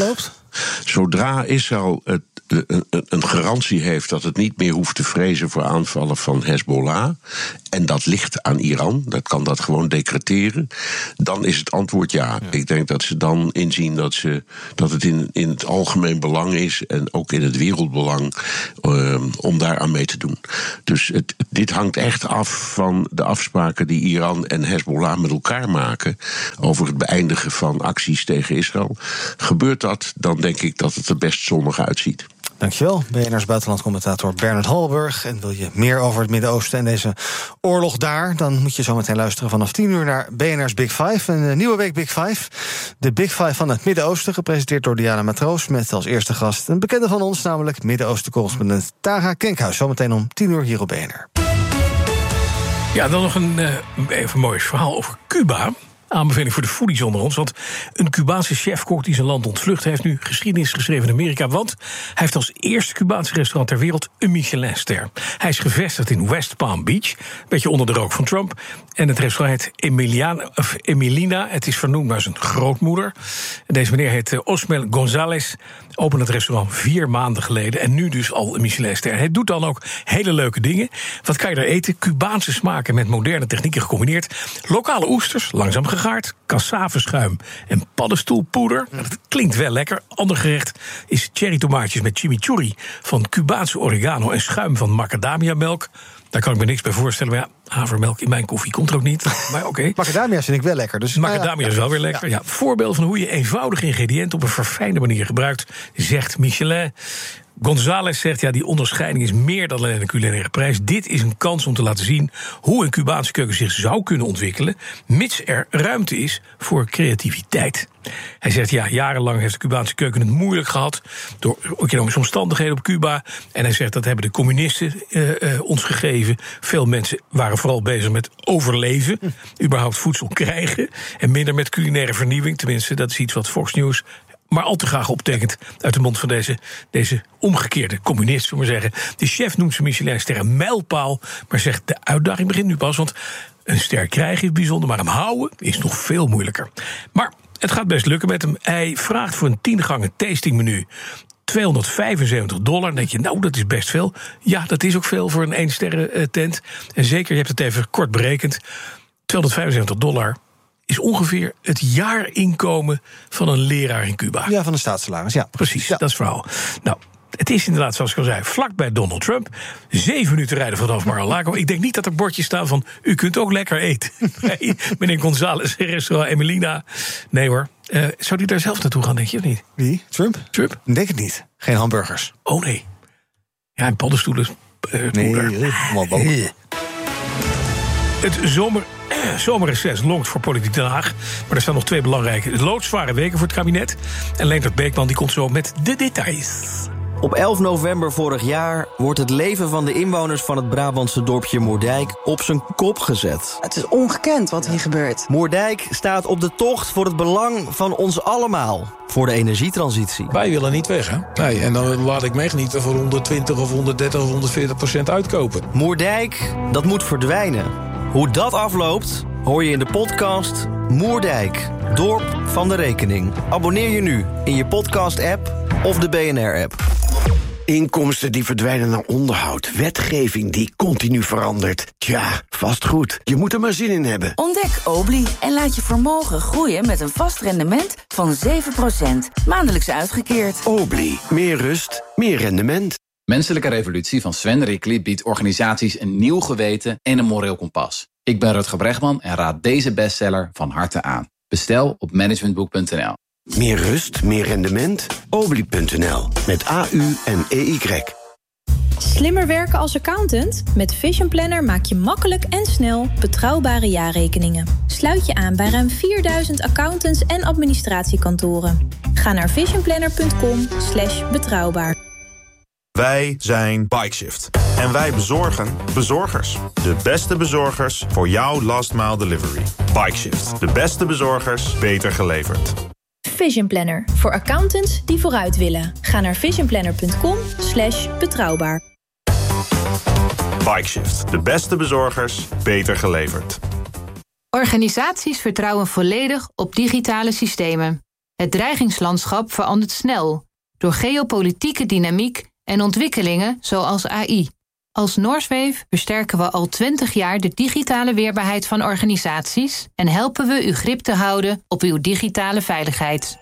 [SPEAKER 17] Zodra Israël een garantie heeft dat het niet meer hoeft te vrezen voor aanvallen van Hezbollah, en dat ligt aan Iran, dat kan dat gewoon decreteren, dan is het antwoord ja. Ik denk dat ze dan inzien dat het in het algemeen belang is en ook in het wereldbelang om daar aan mee te doen. Dus dit hangt echt af van de afspraken die Iran en Hezbollah met elkaar maken over het beëindigen van acties tegen Israël. Gebeurt dat, dan denk ik dat het er best zonnig uitziet.
[SPEAKER 5] Dankjewel, BNR's buitenlandcommentator Bernard Halberg. En wil je meer over het Midden-Oosten en deze oorlog daar, dan moet je zo meteen luisteren vanaf 10 uur naar BNR's Big Five. Een nieuwe week Big Five. De Big Five van het Midden-Oosten, gepresenteerd door Diana Matroos, met als eerste gast een bekende van ons, namelijk Midden-Oosten-correspondent Tara Kenkhuis. Zometeen om 10 uur hier op BNR.
[SPEAKER 3] Ja, dan nog even mooi verhaal over Cuba. Aanbeveling voor de foodies onder ons. Want een Cubaanse chefkok die zijn land ontvlucht heeft nu geschiedenis geschreven in Amerika. Want hij heeft als eerste Cubaanse restaurant ter wereld een Michelinster. Hij is gevestigd in West Palm Beach. Een beetje onder de rook van Trump. En het restaurant heet Emilina. Het is vernoemd naar zijn grootmoeder. Deze meneer heet Osmel González. Opende het restaurant 4 maanden geleden. En nu dus al een Michelinster. Hij doet dan ook hele leuke dingen. Wat kan je daar eten? Cubaanse smaken met moderne technieken gecombineerd. Lokale oesters, langzaam gegaard. Cassaveschuim en paddenstoelpoeder. Dat klinkt wel lekker. Ander gerecht is cherrytomaatjes met chimichurri van Cubaanse oregano en schuim van macadamiamelk. Daar kan ik me niks bij voorstellen. Maar ja, havermelk in mijn koffie komt er ook niet. Maar oké.
[SPEAKER 5] Macadamia vind ik wel lekker. Dus
[SPEAKER 3] macadamia is wel weer lekker. Ja, voorbeeld van hoe je eenvoudige ingrediënten op een verfijnde manier gebruikt, zegt Michelin. González zegt, ja, die onderscheiding is meer dan alleen een culinaire prijs. Dit is een kans om te laten zien hoe een Cubaanse keuken zich zou kunnen ontwikkelen, mits er ruimte is voor creativiteit. Hij zegt, ja, jarenlang heeft de Cubaanse keuken het moeilijk gehad door economische omstandigheden op Cuba. En hij zegt, dat hebben de communisten ons gegeven. Veel mensen waren vooral bezig met overleven, überhaupt voedsel krijgen, en minder met culinaire vernieuwing. Tenminste, dat is iets wat Fox News maar al te graag optekent uit de mond van deze omgekeerde communist, zullen we zeggen. De chef noemt zijn Michelinster een mijlpaal, maar zegt, de uitdaging begint nu pas, want een ster krijgen is bijzonder, maar hem houden is nog veel moeilijker. Maar het gaat best lukken met hem. Hij vraagt voor een 10-gangen tastingmenu $275. Dan denk je, nou, dat is best veel. Ja, dat is ook veel voor een 1-sterren tent. En zeker, je hebt het even kort berekend, $275 is ongeveer het jaarinkomen van een leraar in Cuba.
[SPEAKER 5] Ja, van een staatssalaris, ja.
[SPEAKER 3] Precies, ja. Dat is het verhaal. Nou, het is inderdaad, zoals ik al zei, vlakbij Donald Trump. 7 minuten rijden vanaf Mar-a-Lago. Ik denk niet dat er bordjes staan van, u kunt ook lekker eten. Nee, meneer González, restaurant Emilina. Nee hoor. Zou die daar zelf naartoe gaan, denk je, of niet?
[SPEAKER 5] Wie? Trump?
[SPEAKER 3] Trump?
[SPEAKER 5] Denk het niet. Geen hamburgers.
[SPEAKER 3] Oh nee. Ja, en paddenstoelen. Het zomerreces longt voor Politiek Den Haag. Maar er staan nog 2 belangrijke, loodzware weken voor het kabinet. En Leendert Beekman die komt zo met de details.
[SPEAKER 18] Op 11 november vorig jaar wordt het leven van de inwoners van het Brabantse dorpje Moerdijk op zijn kop gezet.
[SPEAKER 19] Het is ongekend wat hier gebeurt.
[SPEAKER 18] Moerdijk staat op de tocht voor het belang van ons allemaal. Voor de energietransitie.
[SPEAKER 20] Wij willen niet weg, hè? Nee, en dan laat ik me echt niet voor 120 of 130 of 140% uitkopen.
[SPEAKER 18] Moerdijk, dat moet verdwijnen. Hoe dat afloopt, hoor je in de podcast Moerdijk, Dorp van de Rekening. Abonneer je nu in je podcast-app of de BNR-app.
[SPEAKER 21] Inkomsten die verdwijnen naar onderhoud. Wetgeving die continu verandert. Tja, vastgoed. Je moet er maar zin in hebben.
[SPEAKER 22] Ontdek Obli en laat je vermogen groeien met een vast rendement van 7%. Maandelijks uitgekeerd.
[SPEAKER 21] Obli. Meer rust, meer rendement.
[SPEAKER 16] Menselijke Revolutie van Sven Rickli biedt organisaties een nieuw geweten en een moreel kompas. Ik ben Rutger Bregman en raad deze bestseller van harte aan. Bestel op managementboek.nl.
[SPEAKER 21] Meer rust, meer rendement? Obli.nl. Met AU en EY.
[SPEAKER 23] Slimmer werken als accountant? Met Vision Planner maak je makkelijk en snel betrouwbare jaarrekeningen. Sluit je aan bij ruim 4000 accountants en administratiekantoren. Ga naar visionplanner.com/betrouwbaar.
[SPEAKER 24] Wij zijn Bikeshift. En wij bezorgen bezorgers. De beste bezorgers voor jouw last mile delivery. Bikeshift. De beste bezorgers, beter geleverd.
[SPEAKER 23] Vision Planner. Voor accountants die vooruit willen. Ga naar visionplanner.com/betrouwbaar.
[SPEAKER 24] Bikeshift. De beste bezorgers, beter geleverd.
[SPEAKER 25] Organisaties vertrouwen volledig op digitale systemen.
[SPEAKER 2] Het dreigingslandschap verandert snel door geopolitieke dynamiek en ontwikkelingen zoals AI. Als Norswave versterken we al 20 jaar de digitale weerbaarheid van organisaties en helpen we u grip te houden op uw digitale veiligheid.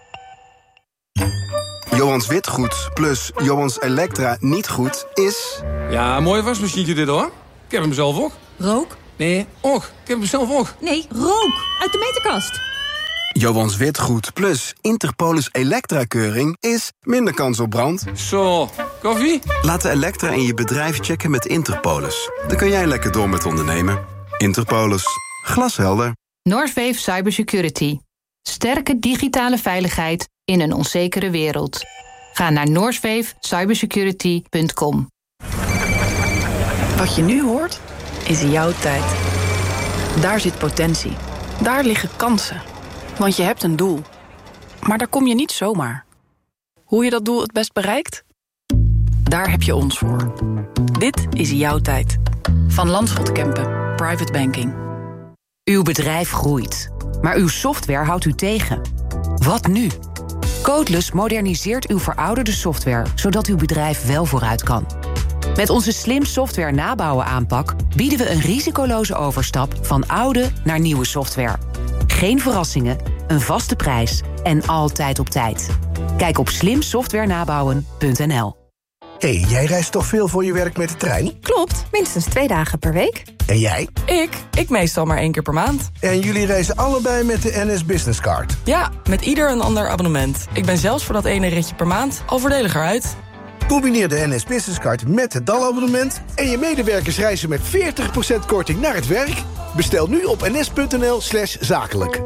[SPEAKER 4] Johans Witgoed plus Johans Elektra niet goed is...
[SPEAKER 7] Ja, mooi wasmachientje dit hoor. Ik heb hem zelf ook.
[SPEAKER 8] Rook?
[SPEAKER 7] Nee, ook. Ik heb hem zelf ook.
[SPEAKER 8] Nee, rook! Uit de meterkast.
[SPEAKER 4] Johans Witgoed plus Interpolis Elektra-keuring is minder kans op brand.
[SPEAKER 7] Zo, koffie?
[SPEAKER 4] Laat de Elektra in je bedrijf checken met Interpolis. Dan kun jij lekker door met ondernemen. Interpolis. Glashelder.
[SPEAKER 2] Norswave Cybersecurity. Sterke digitale veiligheid in een onzekere wereld. Ga naar norswavecybersecurity.com.
[SPEAKER 25] Wat je nu hoort, is jouw tijd. Daar zit potentie. Daar liggen kansen. Want je hebt een doel. Maar daar kom je niet zomaar. Hoe je dat doel het best bereikt? Daar heb je ons voor. Dit is jouw tijd. Van Landschot Kempen. Private Banking.
[SPEAKER 26] Uw bedrijf groeit, maar uw software houdt u tegen. Wat nu? Codeless moderniseert uw verouderde software, zodat uw bedrijf wel vooruit kan. Met onze slim software nabouwen aanpak bieden we een risicoloze overstap van oude naar nieuwe software. Geen verrassingen, een vaste prijs en altijd op tijd. Kijk op slimsoftwarenabouwen.nl.
[SPEAKER 27] Hey, jij reist toch veel voor je werk met de trein?
[SPEAKER 28] Klopt, minstens 2 dagen per week.
[SPEAKER 27] En jij?
[SPEAKER 28] Ik meestal maar 1 keer per maand.
[SPEAKER 27] En jullie reizen allebei met de NS Business Card?
[SPEAKER 28] Ja, met ieder een ander abonnement. Ik ben zelfs voor dat ene ritje per maand al voordeliger uit.
[SPEAKER 27] Combineer de NS Business Card met het DAL-abonnement... en je medewerkers reizen met 40% korting naar het werk. Bestel nu op ns.nl/zakelijk.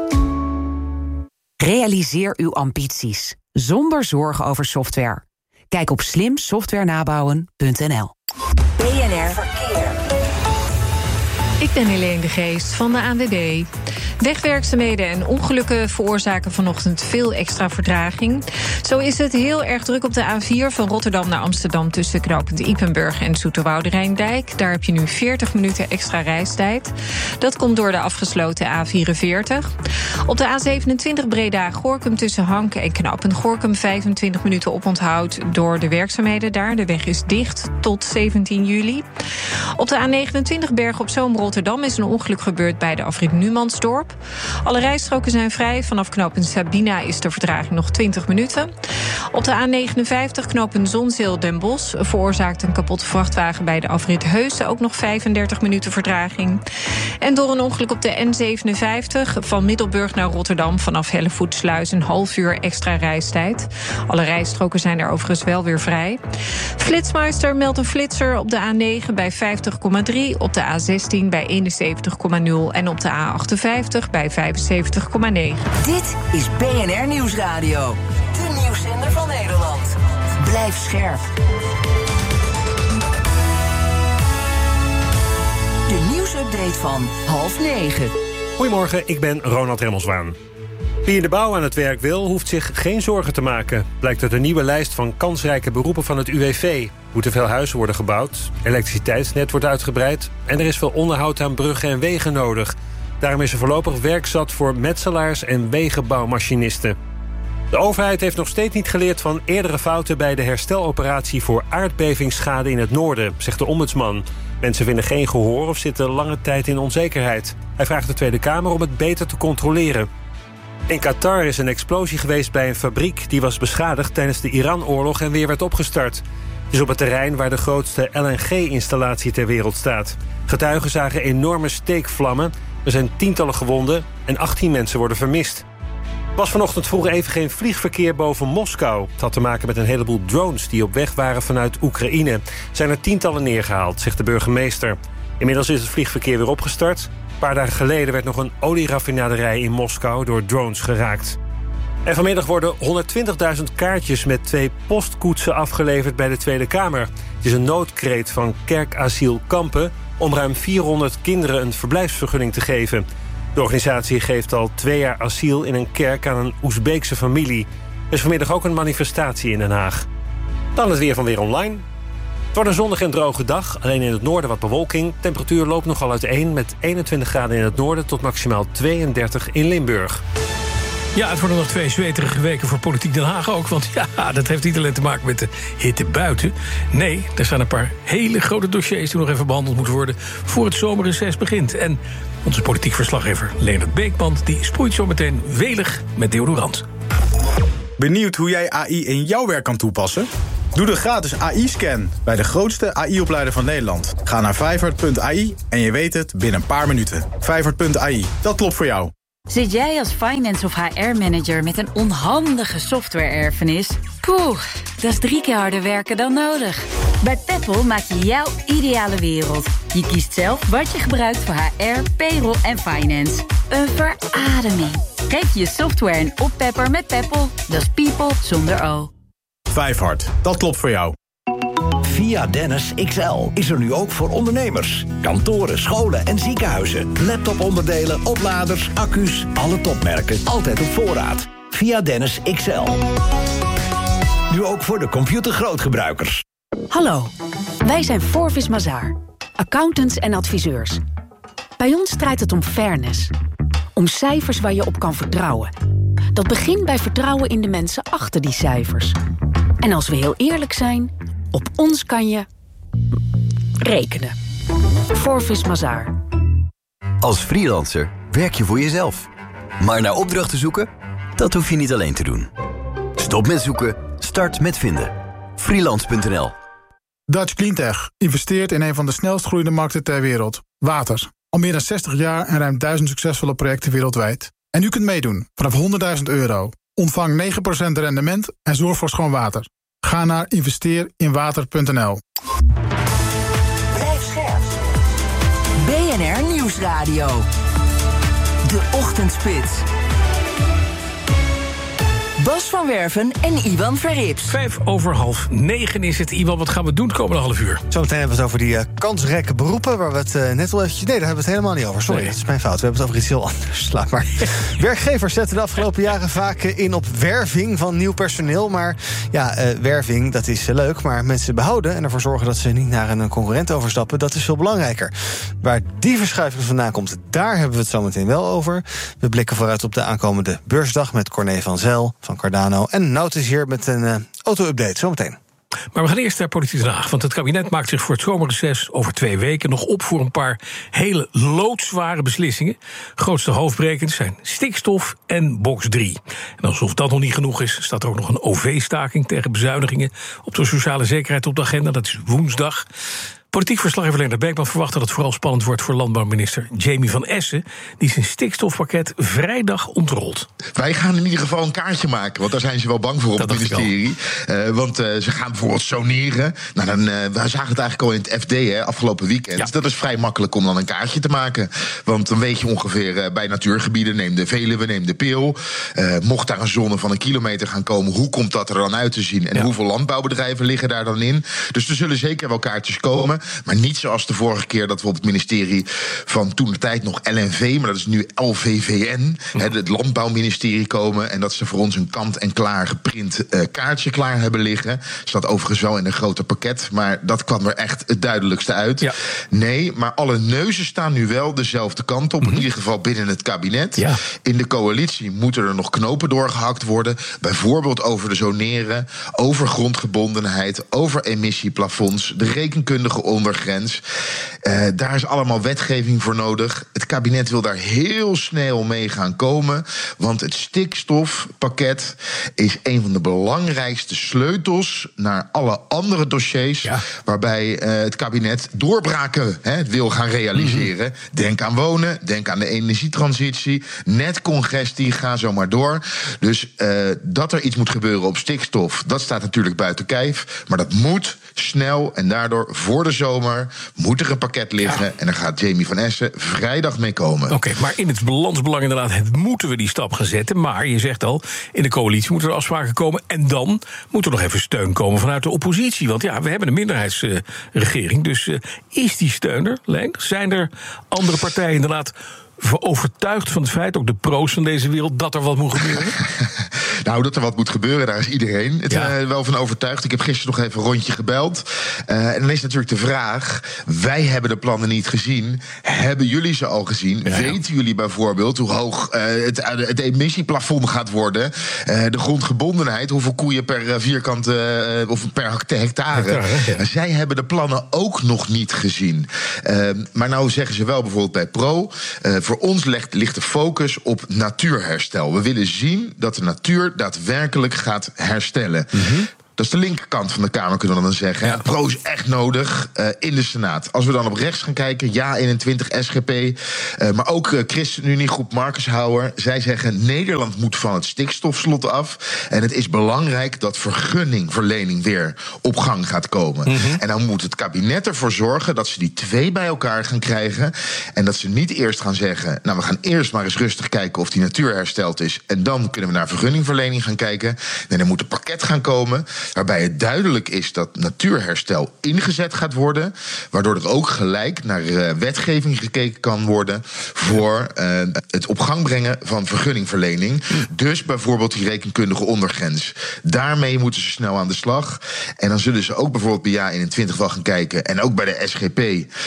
[SPEAKER 26] Realiseer uw ambities, zonder zorgen over software. Kijk op slimsoftwarenabouwen.nl.
[SPEAKER 1] BNR Verkeer.
[SPEAKER 6] Ik ben Helene de Geest van de ANWB. Wegwerkzaamheden en ongelukken veroorzaken vanochtend veel extra vertraging. Zo is het heel erg druk op de A4 van Rotterdam naar Amsterdam... tussen knooppunt Ypenburg en Zoeterwoude-Rijndijk. Daar heb je nu 40 minuten extra reistijd. Dat komt door de afgesloten A44. Op de A27 Breda-Gorinchem tussen Hank en knooppunt Gorinchem... 25 minuten oponthoud door de werkzaamheden daar. De weg is dicht tot 17 juli. Op de A29 Bergen op Zoom Rotterdam is een ongeluk gebeurd bij de afrit Numansdorp. Alle rijstroken zijn vrij. Vanaf knooppunt Sabina is de vertraging nog 20 minuten. Op de A59 knooppunt Zonzeel Den Bosch veroorzaakt een kapotte vrachtwagen bij de afrit Heusden ook nog 35 minuten vertraging. En door een ongeluk op de N57 van Middelburg naar Rotterdam vanaf Hellevoetsluis een half uur extra reistijd. Alle rijstroken zijn er overigens wel weer vrij. Flitsmeister meldt een flitser op de A9 bij 50,3, op de A16 bij 71,0 en op de A58 bij 75,9.
[SPEAKER 1] Dit is BNR Nieuwsradio. De nieuwszender van Nederland. Blijf scherp. De nieuwsupdate van 8:30.
[SPEAKER 29] Goedemorgen, ik ben Ronald Remmelswaan. Wie in de bouw aan het werk wil, hoeft zich geen zorgen te maken. Blijkt uit een nieuwe lijst van kansrijke beroepen van het UWV. Moeten veel huizen worden gebouwd, elektriciteitsnet wordt uitgebreid... en er is veel onderhoud aan bruggen en wegen nodig. Daarom is er voorlopig werk zat voor metselaars en wegenbouwmachinisten. De overheid heeft nog steeds niet geleerd van eerdere fouten... bij de hersteloperatie voor aardbevingsschade in het noorden, zegt de ombudsman. Mensen vinden geen gehoor of zitten lange tijd in onzekerheid. Hij vraagt de Tweede Kamer om het beter te controleren. In Qatar is een explosie geweest bij een fabriek... die was beschadigd tijdens de Iran-oorlog en weer werd opgestart. Het is op het terrein waar de grootste LNG-installatie ter wereld staat. Getuigen zagen enorme steekvlammen. Er zijn tientallen gewonden en 18 mensen worden vermist. Er was vanochtend vroeg even geen vliegverkeer boven Moskou. Het had te maken met een heleboel drones die op weg waren vanuit Oekraïne. Zijn er tientallen neergehaald, zegt de burgemeester. Inmiddels is het vliegverkeer weer opgestart. Een paar dagen geleden werd nog een olieraffinaderij in Moskou door drones geraakt. En vanmiddag worden 120.000 kaartjes met 2 postkoetsen afgeleverd bij de Tweede Kamer. Het is een noodkreet van Kerkasiel Kampen om ruim 400 kinderen een verblijfsvergunning te geven. De organisatie geeft al 2 jaar asiel in een kerk aan een Oezbeekse familie. Er is vanmiddag ook een manifestatie in Den Haag. Dan het weer van Weer Online. Het wordt een zonnige en droge dag, alleen in het noorden wat bewolking. Temperatuur loopt nogal uiteen met 21 graden in het noorden tot maximaal 32 in Limburg.
[SPEAKER 3] Ja, het worden nog 2 zweterige weken voor Politiek Den Haag ook. Want ja, dat heeft niet alleen te maken met de hitte buiten. Nee, er staan een paar hele grote dossiers die nog even behandeld moeten worden voor het zomerreces begint. En onze politiek verslaggever Leonard Beekman die sproeit zo meteen welig met deodorant.
[SPEAKER 5] Benieuwd hoe jij AI in jouw werk kan toepassen? Doe de gratis AI-scan bij de grootste AI-opleider van Nederland. Ga naar Vijfhart.ai en je weet het binnen een paar minuten. Vijfhart.ai, dat klopt voor jou.
[SPEAKER 22] Zit jij als finance of HR-manager met een onhandige software-erfenis? Poeh, dat is 3 keer harder werken dan nodig. Bij Peppol maak je jouw ideale wereld. Je kiest zelf wat je gebruikt voor HR, payroll en finance. Een verademing. Geef je software een oppepper met Peppol. Dat is people zonder O.
[SPEAKER 5] Vijfhart, dat klopt voor jou.
[SPEAKER 9] Via Dennis XL is er nu ook voor ondernemers. Kantoren, scholen en ziekenhuizen. Laptoponderdelen, opladers, accu's, alle topmerken. Altijd op voorraad. Via Dennis XL. Nu ook voor de computergrootgebruikers.
[SPEAKER 10] Hallo, wij zijn Forvis Mazars, accountants en adviseurs. Bij ons draait het om fairness. Om cijfers waar je op kan vertrouwen. Dat begint bij vertrouwen in de mensen achter die cijfers. En als we heel eerlijk zijn, op ons kan je rekenen. Forvis Mazars.
[SPEAKER 11] Als freelancer werk je voor jezelf. Maar naar opdrachten zoeken, dat hoef je niet alleen te doen. Stop met zoeken, start met vinden. Freelance.nl.
[SPEAKER 12] Dutch Cleantech investeert in een van de snelst groeiende markten ter wereld. Water. Al meer dan 60 jaar en ruim 1000 succesvolle projecten wereldwijd. En u kunt meedoen vanaf €100.000. Ontvang 9% rendement en zorg voor schoon water. Ga naar investeerinwater.nl.
[SPEAKER 1] Blijf scherp. BNR Nieuwsradio. De Ochtendspits. Bas van Werven en Iwan Verrips.
[SPEAKER 3] 9:05 is het. Iwan, wat gaan we doen de komende half uur?
[SPEAKER 13] Zometeen hebben we het over die kansrijke beroepen, waar we het net al eventjes... Nee, daar hebben we het helemaal niet over. Sorry, dat is mijn fout. We hebben het over iets heel anders. Laat maar. Werkgevers zetten de afgelopen jaren vaak in op werving van nieuw personeel. Maar ja, werving, dat is leuk. Maar mensen behouden en ervoor zorgen dat ze niet naar een concurrent overstappen, dat is veel belangrijker. Waar die verschuiving vandaan komt, daar hebben we het zometeen wel over. We blikken vooruit op de aankomende beursdag met Corné van Zijl van Cardano. En Nout is hier met een auto-update, zometeen.
[SPEAKER 3] Maar we gaan eerst naar Politiek Den Haag. Want het kabinet maakt zich voor het zomerreces over 2 weken nog op voor een paar hele loodzware beslissingen. Grootste hoofdbrekens zijn stikstof en box 3. En alsof dat nog niet genoeg is, staat er ook nog een OV-staking tegen bezuinigingen op de sociale zekerheid op de agenda. Dat is woensdag. Politiek verslaggever Leonard Beekman verwacht dat het vooral spannend wordt voor landbouwminister Jamie van Essen, die zijn stikstofpakket vrijdag ontrolt.
[SPEAKER 14] Wij gaan in ieder geval een kaartje maken, want daar zijn ze wel bang voor op het ministerie. Want ze gaan bijvoorbeeld soneren. Nou, we zagen het eigenlijk al in het FD afgelopen weekend. Ja. Dat is vrij makkelijk om dan een kaartje te maken. Want dan weet je ongeveer bij natuurgebieden, neem de Veluwe, neem de Peel. Mocht daar een zone van 1 kilometer gaan komen, hoe komt dat er dan uit te zien? En hoeveel landbouwbedrijven liggen daar dan in? Dus er zullen zeker wel kaartjes komen. Maar niet zoals de vorige keer dat we op het ministerie van toen de tijd nog LNV, maar dat is nu LVVN, het landbouwministerie komen. En dat ze voor ons een kant-en-klaar geprint kaartje klaar hebben liggen. Staat overigens wel in een groter pakket, maar dat kwam er echt het duidelijkste uit. Ja. Nee, maar alle neuzen staan nu wel dezelfde kant op. In ieder geval binnen het kabinet. Ja. In de coalitie moeten er nog knopen doorgehakt worden. Bijvoorbeeld over de zoneren, over grondgebondenheid, over emissieplafonds, de rekenkundige ondergrens. Daar is allemaal wetgeving voor nodig. Het kabinet wil daar heel snel mee gaan komen, want het stikstofpakket is een van de belangrijkste sleutels naar alle andere dossiers waarbij het kabinet doorbraken wil gaan realiseren. Denk aan wonen, denk aan de energietransitie, netcongestie, ga zo maar door. Dus dat er iets moet gebeuren op stikstof, dat staat natuurlijk buiten kijf, maar dat moet snel en daardoor voor de zomer moet er een pakket liggen en daar gaat Jamie van Essen vrijdag mee komen.
[SPEAKER 3] Oké, maar in het landsbelang inderdaad moeten we die stap gaan zetten, maar je zegt al, in de coalitie moeten er afspraken komen en dan moet er nog even steun komen vanuit de oppositie, want ja, we hebben een minderheidsregering, dus is die steun er, Leen? Zijn er andere partijen inderdaad overtuigd van het feit, ook de pro's van deze wereld, dat er wat moet gebeuren?
[SPEAKER 14] Nou, dat er wat moet gebeuren, daar is iedereen wel van overtuigd. Ik heb gisteren nog even een rondje gebeld. En dan is natuurlijk de vraag, wij hebben de plannen niet gezien. Hebben jullie ze al gezien? Ja. Weten jullie bijvoorbeeld hoe hoog het emissieplafond gaat worden? De grondgebondenheid, hoeveel koeien per vierkante of per hectare? Ja. Zij hebben de plannen ook nog niet gezien. Maar nou zeggen ze wel bijvoorbeeld bij Pro, voor ons ligt de focus op natuurherstel. We willen zien dat de natuur daadwerkelijk gaat herstellen. Mm-hmm. Dat is de linkerkant van de Kamer, kunnen we dan zeggen. Ja. Pro is echt nodig in de Senaat. Als we dan op rechts gaan kijken, Ja21, SGP... maar ook ChristenUnie, groep Marcus Houwer. Zij zeggen, Nederland moet van het stikstofslot af. En het is belangrijk dat vergunningverlening weer op gang gaat komen. Mm-hmm. En dan moet het kabinet ervoor zorgen dat ze die twee bij elkaar gaan krijgen. En dat ze niet eerst gaan zeggen, nou, we gaan eerst maar eens rustig kijken of die natuur hersteld is. En dan kunnen we naar vergunningverlening gaan kijken. En er moet een pakket gaan komen waarbij het duidelijk is dat natuurherstel ingezet gaat worden, waardoor er ook gelijk naar wetgeving gekeken kan worden voor het op gang brengen van vergunningverlening. Dus bijvoorbeeld die rekenkundige ondergrens. Daarmee moeten ze snel aan de slag. En dan zullen ze ook bijvoorbeeld bij Ja21 wel gaan kijken, en ook bij de SGP,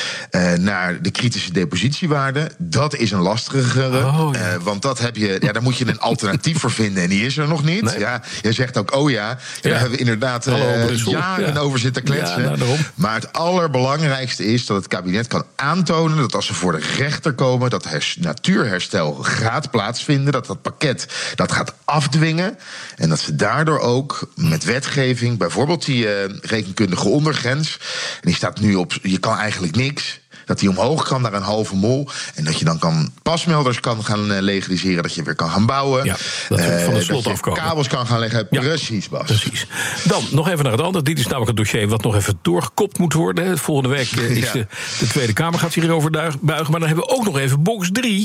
[SPEAKER 14] naar de kritische depositiewaarde. Dat is een lastigere, want dat heb je, daar moet je een alternatief voor vinden. En die is er nog niet. Nee. Ja, je zegt ook, daar hebben we inderdaad jaren over zitten kletsen. Ja, maar het allerbelangrijkste is dat het kabinet kan aantonen dat als ze voor de rechter komen, dat natuurherstel gaat plaatsvinden, dat pakket dat gaat afdwingen. En dat ze daardoor ook met wetgeving, bijvoorbeeld die rekenkundige ondergrens, en die staat nu op, je kan eigenlijk niks, dat die omhoog kan naar een halve mol. En dat je dan pasmelders kan gaan legaliseren. Dat je weer kan gaan bouwen. Ja, dat van het slot afkomen. Kabels kan gaan leggen. Ja, precies, Bas.
[SPEAKER 3] Precies. Dan nog even naar het andere. Dit is namelijk een dossier wat nog even doorgekopt moet worden. Volgende week is de Tweede Kamer gaat zich hierover buigen. Maar dan hebben we ook nog even box 3.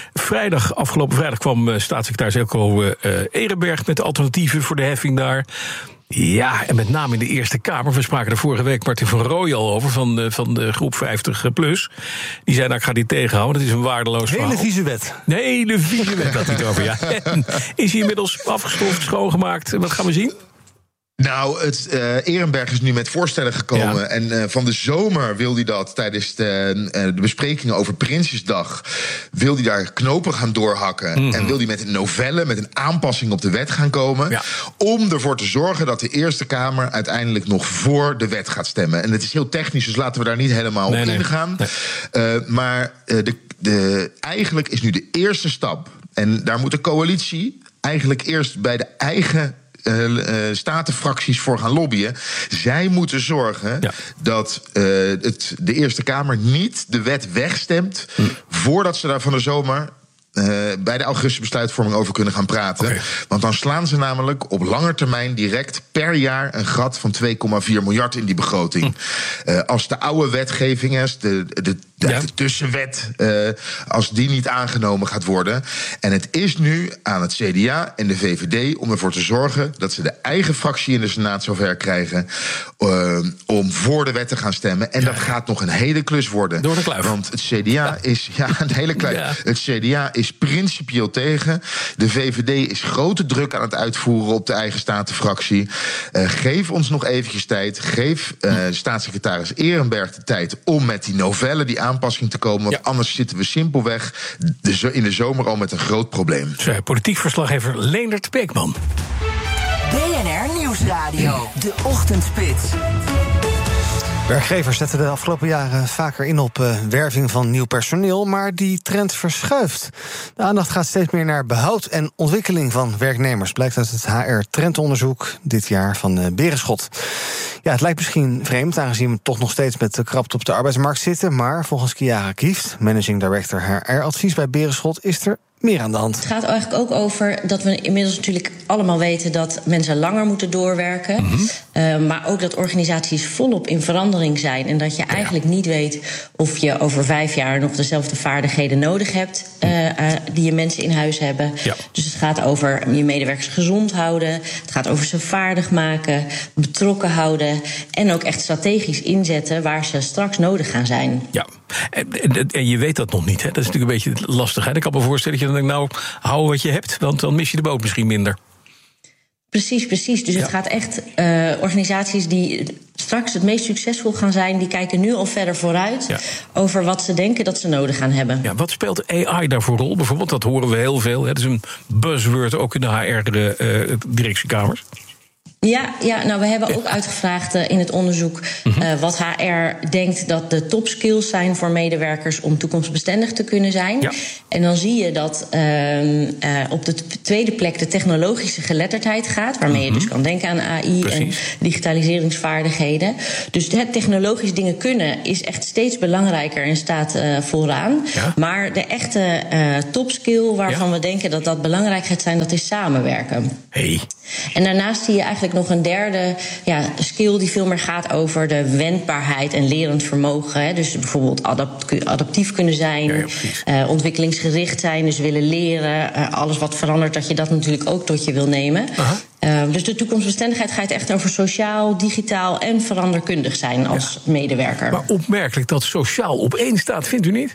[SPEAKER 3] Afgelopen vrijdag kwam staatssecretaris Eelco Ehrenberg met alternatieven voor de heffing daar. Ja, en met name in de Eerste Kamer. We spraken er vorige week Martin van Rooij al over, van de groep 50PLUS. Die zei, ik ga die tegenhouden. Dat is een waardeloos verhaal.
[SPEAKER 13] Hele vieze wet.
[SPEAKER 3] Een hele vieze wet had hij het over, ja. En is hij inmiddels afgestoft, schoongemaakt? Wat gaan we zien?
[SPEAKER 14] Nou, Ehrenberg is nu met voorstellen gekomen. Ja. En van de zomer wil hij dat tijdens de besprekingen over Prinsjesdag, wil hij daar knopen gaan doorhakken. Mm-hmm. En wil hij met een novelle, met een aanpassing op de wet gaan komen. Ja. Om ervoor te zorgen dat de Eerste Kamer uiteindelijk nog voor de wet gaat stemmen. En het is heel technisch, dus laten we daar niet helemaal op ingaan. Nee. Maar eigenlijk is nu de eerste stap. En daar moet de coalitie eigenlijk eerst bij de eigen statenfracties voor gaan lobbyen. Zij moeten zorgen dat de Eerste Kamer niet de wet wegstemt voordat ze daar van de zomer bij de augustusbesluitvorming over kunnen gaan praten. Okay. Want dan slaan ze namelijk op lange termijn direct per jaar een gat van 2,4 miljard in die begroting. Als de oude wetgeving, de tussenwet, als die niet aangenomen gaat worden. En het is nu aan het CDA en de VVD om ervoor te zorgen dat ze de eigen fractie in de Senaat zover krijgen om voor de wet te gaan stemmen. En dat gaat nog een hele klus worden.
[SPEAKER 3] Door de kluif.
[SPEAKER 14] Want het CDA is een hele kluif. Ja. Het CDA is principieel tegen. De VVD is grote druk aan het uitvoeren op de eigen statenfractie. Geef ons nog eventjes tijd. Geef staatssecretaris Ehrenberg de tijd om met die novelle, die aanpassing te komen. Want anders zitten we simpelweg in de zomer al met een groot probleem.
[SPEAKER 3] Politiek verslaggever Leendert Beekman.
[SPEAKER 1] BNR Nieuwsradio. De Ochtendspits.
[SPEAKER 13] Werkgevers zetten de afgelopen jaren vaker in op werving van nieuw personeel, maar die trend verschuift. De aandacht gaat steeds meer naar behoud en ontwikkeling van werknemers, blijkt uit het HR-trendonderzoek dit jaar van Berenschot. Ja, het lijkt misschien vreemd, aangezien we toch nog steeds met de krapte op de arbeidsmarkt zitten, maar volgens Chiara Kieft, managing director HR-advies bij Berenschot, is er meer aan de hand.
[SPEAKER 15] Het gaat eigenlijk ook over dat we inmiddels natuurlijk allemaal weten dat mensen langer moeten doorwerken. Mm-hmm. Maar ook dat organisaties volop in verandering zijn. En dat je eigenlijk niet weet of je over 5 jaar nog dezelfde vaardigheden nodig hebt die je mensen in huis hebben. Ja. Dus het gaat over je medewerkers gezond houden. Het gaat over ze vaardig maken, betrokken houden. En ook echt strategisch inzetten waar ze straks nodig gaan zijn.
[SPEAKER 3] Ja, en je weet dat nog niet, hè? Dat is natuurlijk een beetje lastig. Hè? Ik kan me voorstellen dat je dan denkt, hou wat je hebt, want dan mis je de boot misschien minder.
[SPEAKER 15] Precies. Dus het gaat echt organisaties die straks het meest succesvol gaan zijn, die kijken nu al verder vooruit over wat ze denken dat ze nodig gaan hebben.
[SPEAKER 3] Ja, wat speelt AI daar voor rol? Bijvoorbeeld, dat horen we heel veel. Het is een buzzword ook in de HR-directiekamers.
[SPEAKER 15] Ja, nou, we hebben ook uitgevraagd in het onderzoek wat HR denkt dat de topskills zijn voor medewerkers om toekomstbestendig te kunnen zijn. Ja. En dan zie je dat op de tweede plek de technologische geletterdheid gaat, waarmee je dus kan denken aan AI en digitaliseringsvaardigheden. Dus het technologisch dingen kunnen is echt steeds belangrijker en staat vooraan. Ja. Maar de echte topskill waarvan we denken dat dat belangrijk gaat zijn, dat is samenwerken.
[SPEAKER 3] Hey.
[SPEAKER 15] En daarnaast zie je eigenlijk nog een derde skill die veel meer gaat over de wendbaarheid en lerend vermogen. Hè. Dus bijvoorbeeld adaptief kunnen zijn, ontwikkelingsgericht zijn, dus willen leren. Alles wat verandert, dat je dat natuurlijk ook tot je wil nemen. Dus de toekomstbestendigheid gaat echt over sociaal, digitaal en veranderkundig zijn als medewerker.
[SPEAKER 3] Maar opmerkelijk dat sociaal op één staat, vindt u niet?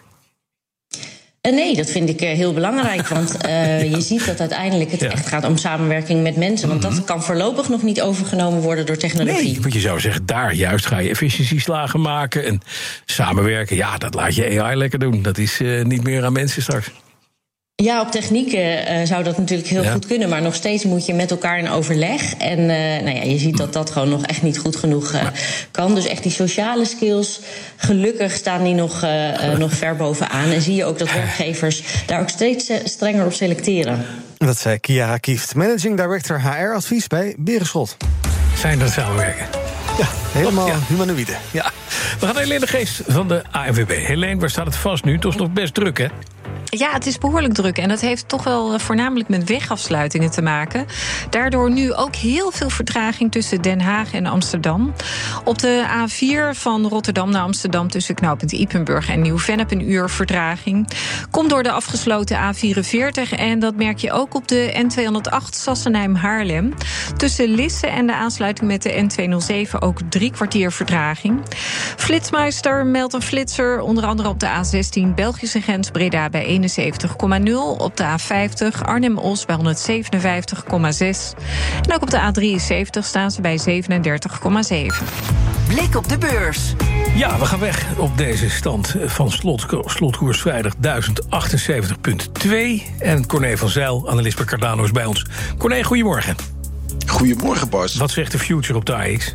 [SPEAKER 15] Nee, dat vind ik heel belangrijk. Want je ziet dat uiteindelijk het echt gaat om samenwerking met mensen. Want dat kan voorlopig nog niet overgenomen worden door technologie.
[SPEAKER 3] Nee, want je zou zeggen, daar juist ga je efficiëntieslagen maken. En samenwerken, ja, dat laat je AI lekker doen. Dat is niet meer aan mensen straks.
[SPEAKER 15] Ja, op technieken zou dat natuurlijk heel goed kunnen. Maar nog steeds moet je met elkaar in overleg. En je ziet dat dat gewoon nog echt niet goed genoeg kan. Dus echt die sociale skills, gelukkig staan die nog ver bovenaan. En zie je ook dat werkgevers daar ook steeds strenger op selecteren.
[SPEAKER 13] Dat zei Chiara Kieft, Managing Director HR-advies bij Berenschot.
[SPEAKER 3] Zijn dat samenwerken?
[SPEAKER 13] Ja, helemaal humanoïde.
[SPEAKER 3] Ja. We gaan naar Helene Geest van de ANWB. Helene, waar staat het vast nu? Het is nog best druk, hè?
[SPEAKER 6] Ja, het is behoorlijk druk. En dat heeft toch wel voornamelijk met wegafsluitingen te maken. Daardoor nu ook heel veel vertraging tussen Den Haag en Amsterdam. Op de A4 van Rotterdam naar Amsterdam tussen knooppunt Ypenburg en Nieuw-Vennep een uur vertraging. Komt door de afgesloten A44. En dat merk je ook op de N208 Sassenheim-Haarlem. Tussen Lisse en de aansluiting met de N207 ook 3 kwartier vertraging. Flitsmeister meldt een flitser, onder andere op de A16 Belgische grens Breda bij 71,0. Op de A50 Arnhem-Os bij 157,6. En ook op de A73 staan ze bij 37,7.
[SPEAKER 1] Blik op de beurs.
[SPEAKER 3] Ja, we gaan weg op deze stand van slotkoers vrijdag 1078,2. En Corné van Zijl, analist bij Cardano, is bij ons. Corné, goedemorgen.
[SPEAKER 8] Goedemorgen, Bas.
[SPEAKER 3] Wat zegt de future op de AX?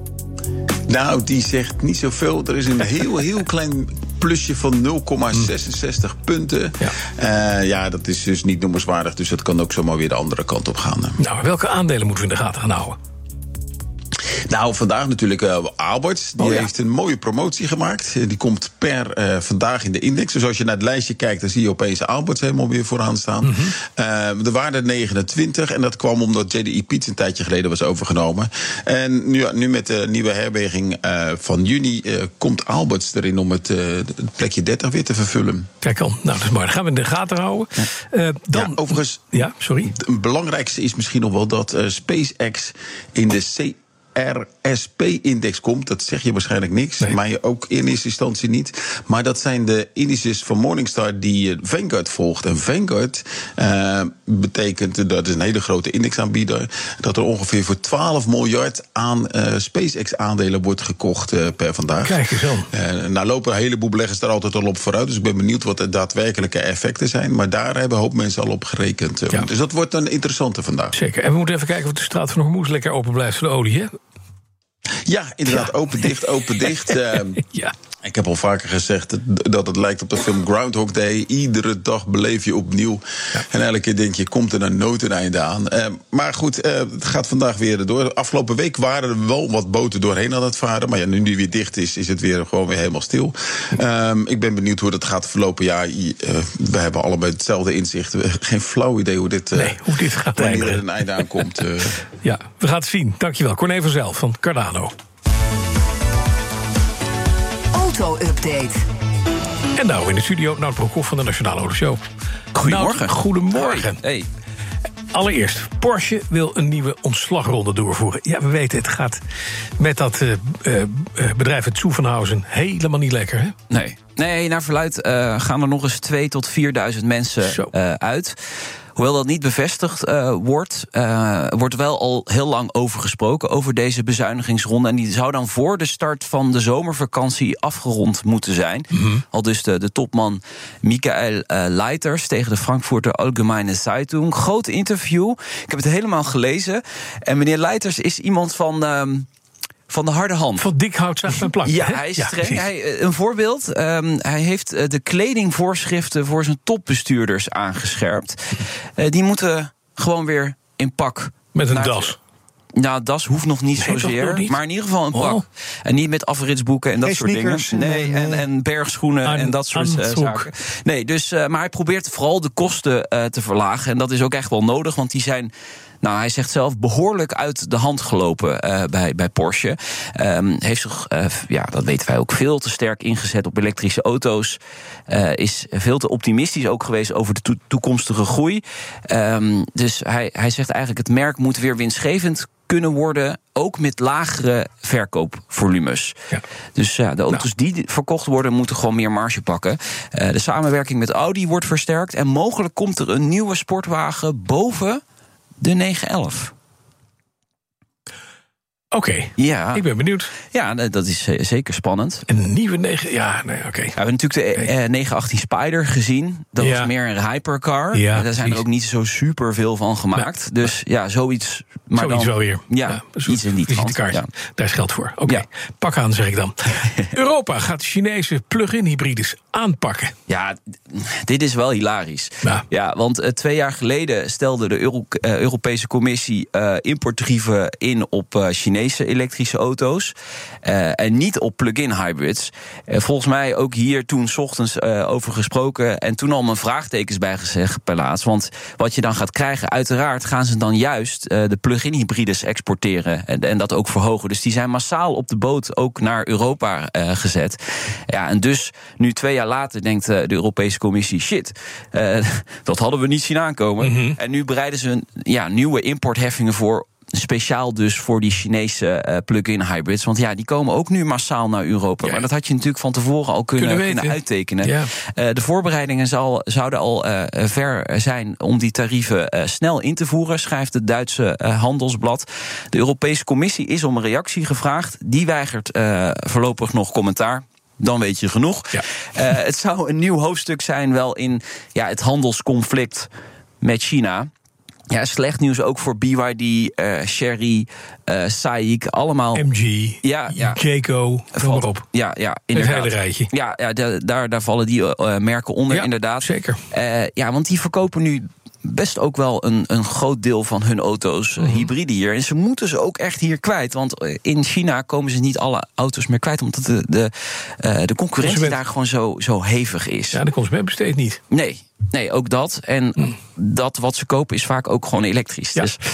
[SPEAKER 8] Nou, die zegt niet zoveel. Er is een heel klein plusje van 0,66 punten. Ja, dat is dus niet noemenswaardig. Dus dat kan ook zomaar weer de andere kant op gaan.
[SPEAKER 3] Nou, welke aandelen moeten we in de gaten gaan houden?
[SPEAKER 8] Nou, vandaag natuurlijk Aalberts. Die heeft een mooie promotie gemaakt. Die komt per vandaag in de index. Dus als je naar het lijstje kijkt, dan zie je opeens Aalberts helemaal weer vooraan staan. De waarde 29. En dat kwam omdat JDE Peets een tijdje geleden was overgenomen. En nu met de nieuwe herweging van juni komt Aalberts erin om het plekje 30 weer te vervullen.
[SPEAKER 3] Kijk al, nou, dat is mooi. Dan gaan we in de gaten houden.
[SPEAKER 8] Overigens, het belangrijkste is misschien nog wel dat SpaceX in de RSP-index komt. Dat zeg je waarschijnlijk niks, maar ook in eerste instantie niet. Maar dat zijn de indices van Morningstar die Vanguard volgt. En Vanguard betekent, dat is een hele grote indexaanbieder, dat er ongeveer voor 12 miljard aan SpaceX-aandelen wordt gekocht per vandaag.
[SPEAKER 3] Kijk eens aan.
[SPEAKER 8] Nou lopen een heleboel beleggers daar altijd al op vooruit. Dus ik ben benieuwd wat de daadwerkelijke effecten zijn. Maar daar hebben een hoop mensen al op gerekend. Dus dat wordt een interessante vandaag.
[SPEAKER 3] Zeker. En we moeten even kijken of de straat van Hormuz lekker open blijft voor de olie, hè?
[SPEAKER 8] Ja, inderdaad, open, dicht. Ik heb al vaker gezegd dat het lijkt op de film Groundhog Day. Iedere dag beleef je opnieuw. En elke keer denk je, komt er nou nooit een einde aan. Maar goed, het gaat vandaag weer door. Afgelopen week waren er wel wat boten doorheen aan het varen. Maar ja, nu die weer dicht is het weer gewoon weer helemaal stil. Ik ben benieuwd hoe dat gaat verlopen. Ja, we hebben allebei hetzelfde inzicht. Geen flauw idee hoe dit
[SPEAKER 3] gaat
[SPEAKER 8] wanneer er een einde aankomt.
[SPEAKER 3] Ja, we gaan het zien. Dankjewel. Corné van Zijl van Cardano.
[SPEAKER 1] Auto-update.
[SPEAKER 3] En nou in de studio Nout Broekhoff van de Nationale Autoshow.
[SPEAKER 16] Goedemorgen.
[SPEAKER 3] Nout, goedemorgen.
[SPEAKER 16] Hey.
[SPEAKER 3] Allereerst, Porsche wil een nieuwe ontslagronde doorvoeren. Ja, we weten, het gaat met dat bedrijf het Zuffenhausen helemaal niet lekker, hè?
[SPEAKER 16] Nee, naar verluidt gaan er nog eens 2.000 tot 4.000 mensen uit.
[SPEAKER 7] Hoewel dat niet bevestigd wordt wel al heel lang over gesproken, over deze bezuinigingsronde. En die zou dan voor de start van de zomervakantie afgerond moeten zijn. Al dus de topman Michael Leiters tegen de Frankfurter Allgemeine Zeitung. Groot interview. Ik heb het helemaal gelezen. En meneer Leiters is iemand van de harde hand.
[SPEAKER 3] Van dik hout zaagt men plak.
[SPEAKER 7] Ja, hij is streng. Een voorbeeld. Hij heeft de kledingvoorschriften voor zijn topbestuurders aangescherpt. Die moeten gewoon weer in pak.
[SPEAKER 3] Met een das.
[SPEAKER 7] Nou, das hoeft nog niet zozeer. Maar in ieder geval een pak. En niet met afritsboeken en dat soort dingen. En bergschoenen en dat soort zaken. Nee, dus, maar hij probeert vooral de kosten te verlagen. En dat is ook echt wel nodig, want die zijn... Nou, hij zegt zelf behoorlijk uit de hand gelopen bij Porsche. Heeft zich, dat weten wij ook, veel te sterk ingezet op elektrische auto's. Is veel te optimistisch ook geweest over de toekomstige groei. Dus hij zegt eigenlijk, het merk moet weer winstgevend kunnen worden, ook met lagere verkoopvolumes. Ja. Dus de auto's die verkocht worden, moeten gewoon meer marge pakken. De samenwerking met Audi wordt versterkt en mogelijk komt er een nieuwe sportwagen boven de 911.
[SPEAKER 3] Oké, ik ben benieuwd.
[SPEAKER 7] Ja, dat is zeker spannend.
[SPEAKER 3] Een nieuwe 9... Ja, nee, oké.
[SPEAKER 7] We hebben natuurlijk de 918 Spider gezien. Dat was meer een hypercar. Ja, daar zijn er ook niet zo super veel van gemaakt. Nee. Dus zoiets... Maar
[SPEAKER 3] zoiets
[SPEAKER 7] dan,
[SPEAKER 3] wel weer.
[SPEAKER 7] Iets in die trant.
[SPEAKER 3] Daar is geld voor. Oké, pak aan, zeg ik dan. Europa gaat Chinese plug-in hybrides aanpakken.
[SPEAKER 7] Ja, dit is wel hilarisch. Ja, want 2 jaar geleden stelde de Europese Commissie importtarieven in op Chinese elektrische auto's. En niet op plug-in hybrids. Volgens mij ook hier toen 's ochtends over gesproken. En toen al mijn vraagtekens bij geplaatst. Want wat je dan gaat krijgen, uiteraard gaan ze dan juist de plug-in hybrides exporteren. En dat ook verhogen. Dus die zijn massaal op de boot ook naar Europa gezet. Ja, en dus nu 2 jaar later denkt de Europese Commissie, shit, dat hadden we niet zien aankomen. En nu bereiden ze nieuwe importheffingen voor. Speciaal dus voor die Chinese plug-in hybrids. Want die komen ook nu massaal naar Europa. Maar dat had je natuurlijk van tevoren al kunnen uittekenen. Ja. De voorbereidingen zouden al ver zijn om die tarieven snel in te voeren, schrijft het Duitse Handelsblad. De Europese Commissie is om een reactie gevraagd. Die weigert voorlopig nog commentaar. Dan weet je genoeg. Ja. Het zou een nieuw hoofdstuk zijn wel in het handelsconflict met China. Ja, slecht nieuws ook voor BYD, Chery, SAIC, allemaal.
[SPEAKER 3] MG, Jayco, noem maar op.
[SPEAKER 7] Ja, inderdaad.
[SPEAKER 3] Het hele rijtje.
[SPEAKER 7] Ja, daar vallen die merken onder, inderdaad.
[SPEAKER 3] Zeker.
[SPEAKER 7] Want die verkopen nu best ook wel een groot deel van hun auto's hybride hier. En ze moeten ze ook echt hier kwijt. Want in China komen ze niet alle auto's meer kwijt, omdat de concurrentie daar gewoon zo hevig is.
[SPEAKER 3] Ja, de consument besteedt niet.
[SPEAKER 7] Nee, ook dat. En dat wat ze kopen is vaak ook gewoon elektrisch. Ja. Dus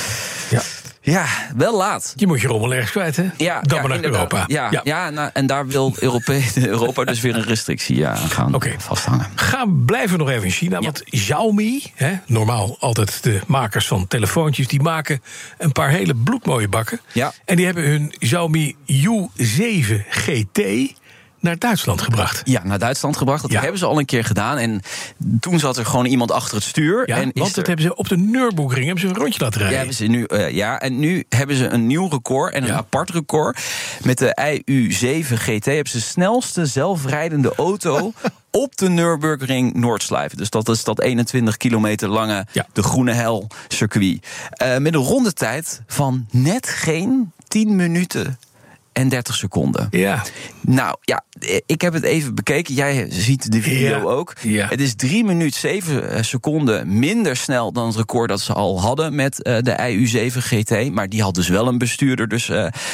[SPEAKER 7] ja, wel laat.
[SPEAKER 3] Je moet je rommel ergens kwijt, hè?
[SPEAKER 7] Ja,
[SPEAKER 3] dan maar naar Europa.
[SPEAKER 7] En daar wil Europa dus weer een restrictie aan gaan vasthangen.
[SPEAKER 3] Blijven we nog even in China. Want Xiaomi, normaal altijd de makers van telefoontjes, die maken een paar hele bloedmooie bakken. Ja. En die hebben hun Xiaomi U7 GT naar Duitsland gebracht.
[SPEAKER 7] Ja, naar Duitsland gebracht. Dat hebben ze al een keer gedaan. En toen zat er gewoon iemand achter het stuur.
[SPEAKER 3] Ja, want dat hebben ze op de Nürburgring een rondje laten rijden.
[SPEAKER 7] En nu hebben ze een nieuw record en een apart record. Met de IU7 GT hebben ze de snelste zelfrijdende auto op de Nürburgring Noordslijf. Dus dat is dat 21 kilometer lange de Groene Hel circuit. Met een rondetijd van net geen 10 minuten en 30 seconden.
[SPEAKER 3] Ja.
[SPEAKER 7] Nou ja, ik heb het even bekeken. Jij ziet de video ook. Ja. Het is 3 minuten 7 seconden minder snel dan het record dat ze al hadden met de IU7 GT. Maar die had dus wel een bestuurder. Dus,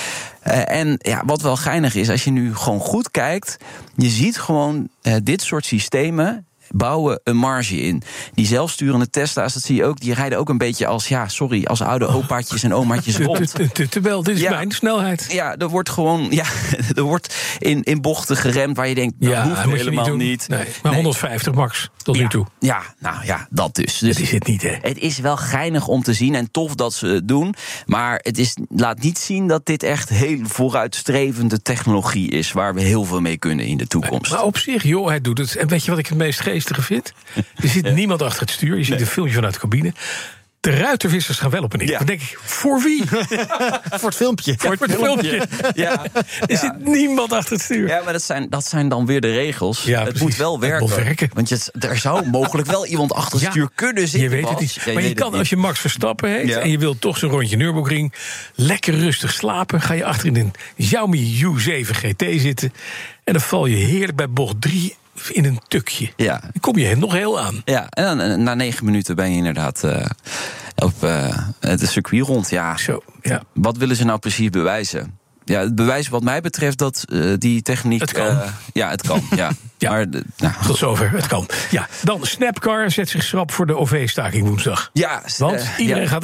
[SPEAKER 7] wat wel geinig is, als je nu gewoon goed kijkt, je ziet gewoon dit soort systemen bouwen een marge in. Die zelfsturende Tesla's, dat zie je ook, die rijden ook een beetje als oude opaatjes en omaatjes rond.
[SPEAKER 3] Terwijl, dit is mijn snelheid.
[SPEAKER 7] Ja, er wordt gewoon, er wordt in bochten geremd waar je denkt, dat hoeft helemaal niet.
[SPEAKER 3] Nee, maar 150 max tot nu toe.
[SPEAKER 7] Ja, dat dus.
[SPEAKER 3] Dat is het niet, hè?
[SPEAKER 7] Het is wel geinig om te zien en tof dat ze het doen, maar laat niet zien dat dit echt heel vooruitstrevende technologie is, waar we heel veel mee kunnen in de toekomst.
[SPEAKER 3] Maar op zich, hij doet het. En weet je wat ik het meest geef? allergeestige vind? Er zit niemand achter het stuur. Je ziet een filmpje vanuit de cabine. De ruiterwissers gaan wel op en neer. Dan denk ik, voor wie?
[SPEAKER 13] Voor het filmpje.
[SPEAKER 3] Voor het filmpje.
[SPEAKER 7] Ja.
[SPEAKER 3] Er zit niemand achter het stuur.
[SPEAKER 7] Ja, maar dat zijn dan weer de regels.
[SPEAKER 3] Ja,
[SPEAKER 7] het
[SPEAKER 3] precies.
[SPEAKER 7] moet wel werken. Want er zou mogelijk wel iemand achter het stuur kunnen zitten.
[SPEAKER 3] Je weet het niet. Maar je kan, als je Max Verstappen heet... en je wilt toch zo'n rondje Nürburgring... lekker rustig slapen... ga je achter in een Xiaomi U7 GT zitten... en dan val je heerlijk bij bocht 3... in een tukje.
[SPEAKER 7] Ja.
[SPEAKER 3] Dan kom je nog heel aan.
[SPEAKER 7] Ja, en dan, na 9 minuten ben je inderdaad op het circuit rond. Ja.
[SPEAKER 3] Zo, ja.
[SPEAKER 7] Wat willen ze nou precies bewijzen? Ja, het bewijs wat mij betreft dat die techniek...
[SPEAKER 3] Het kan.
[SPEAKER 7] Het kan, ja.
[SPEAKER 3] Ja.
[SPEAKER 7] Maar,
[SPEAKER 3] tot zover, het kan. Ja, dan Snapcar zet zich schrap voor de OV-staking woensdag.
[SPEAKER 7] Ja,
[SPEAKER 3] want iedereen gaat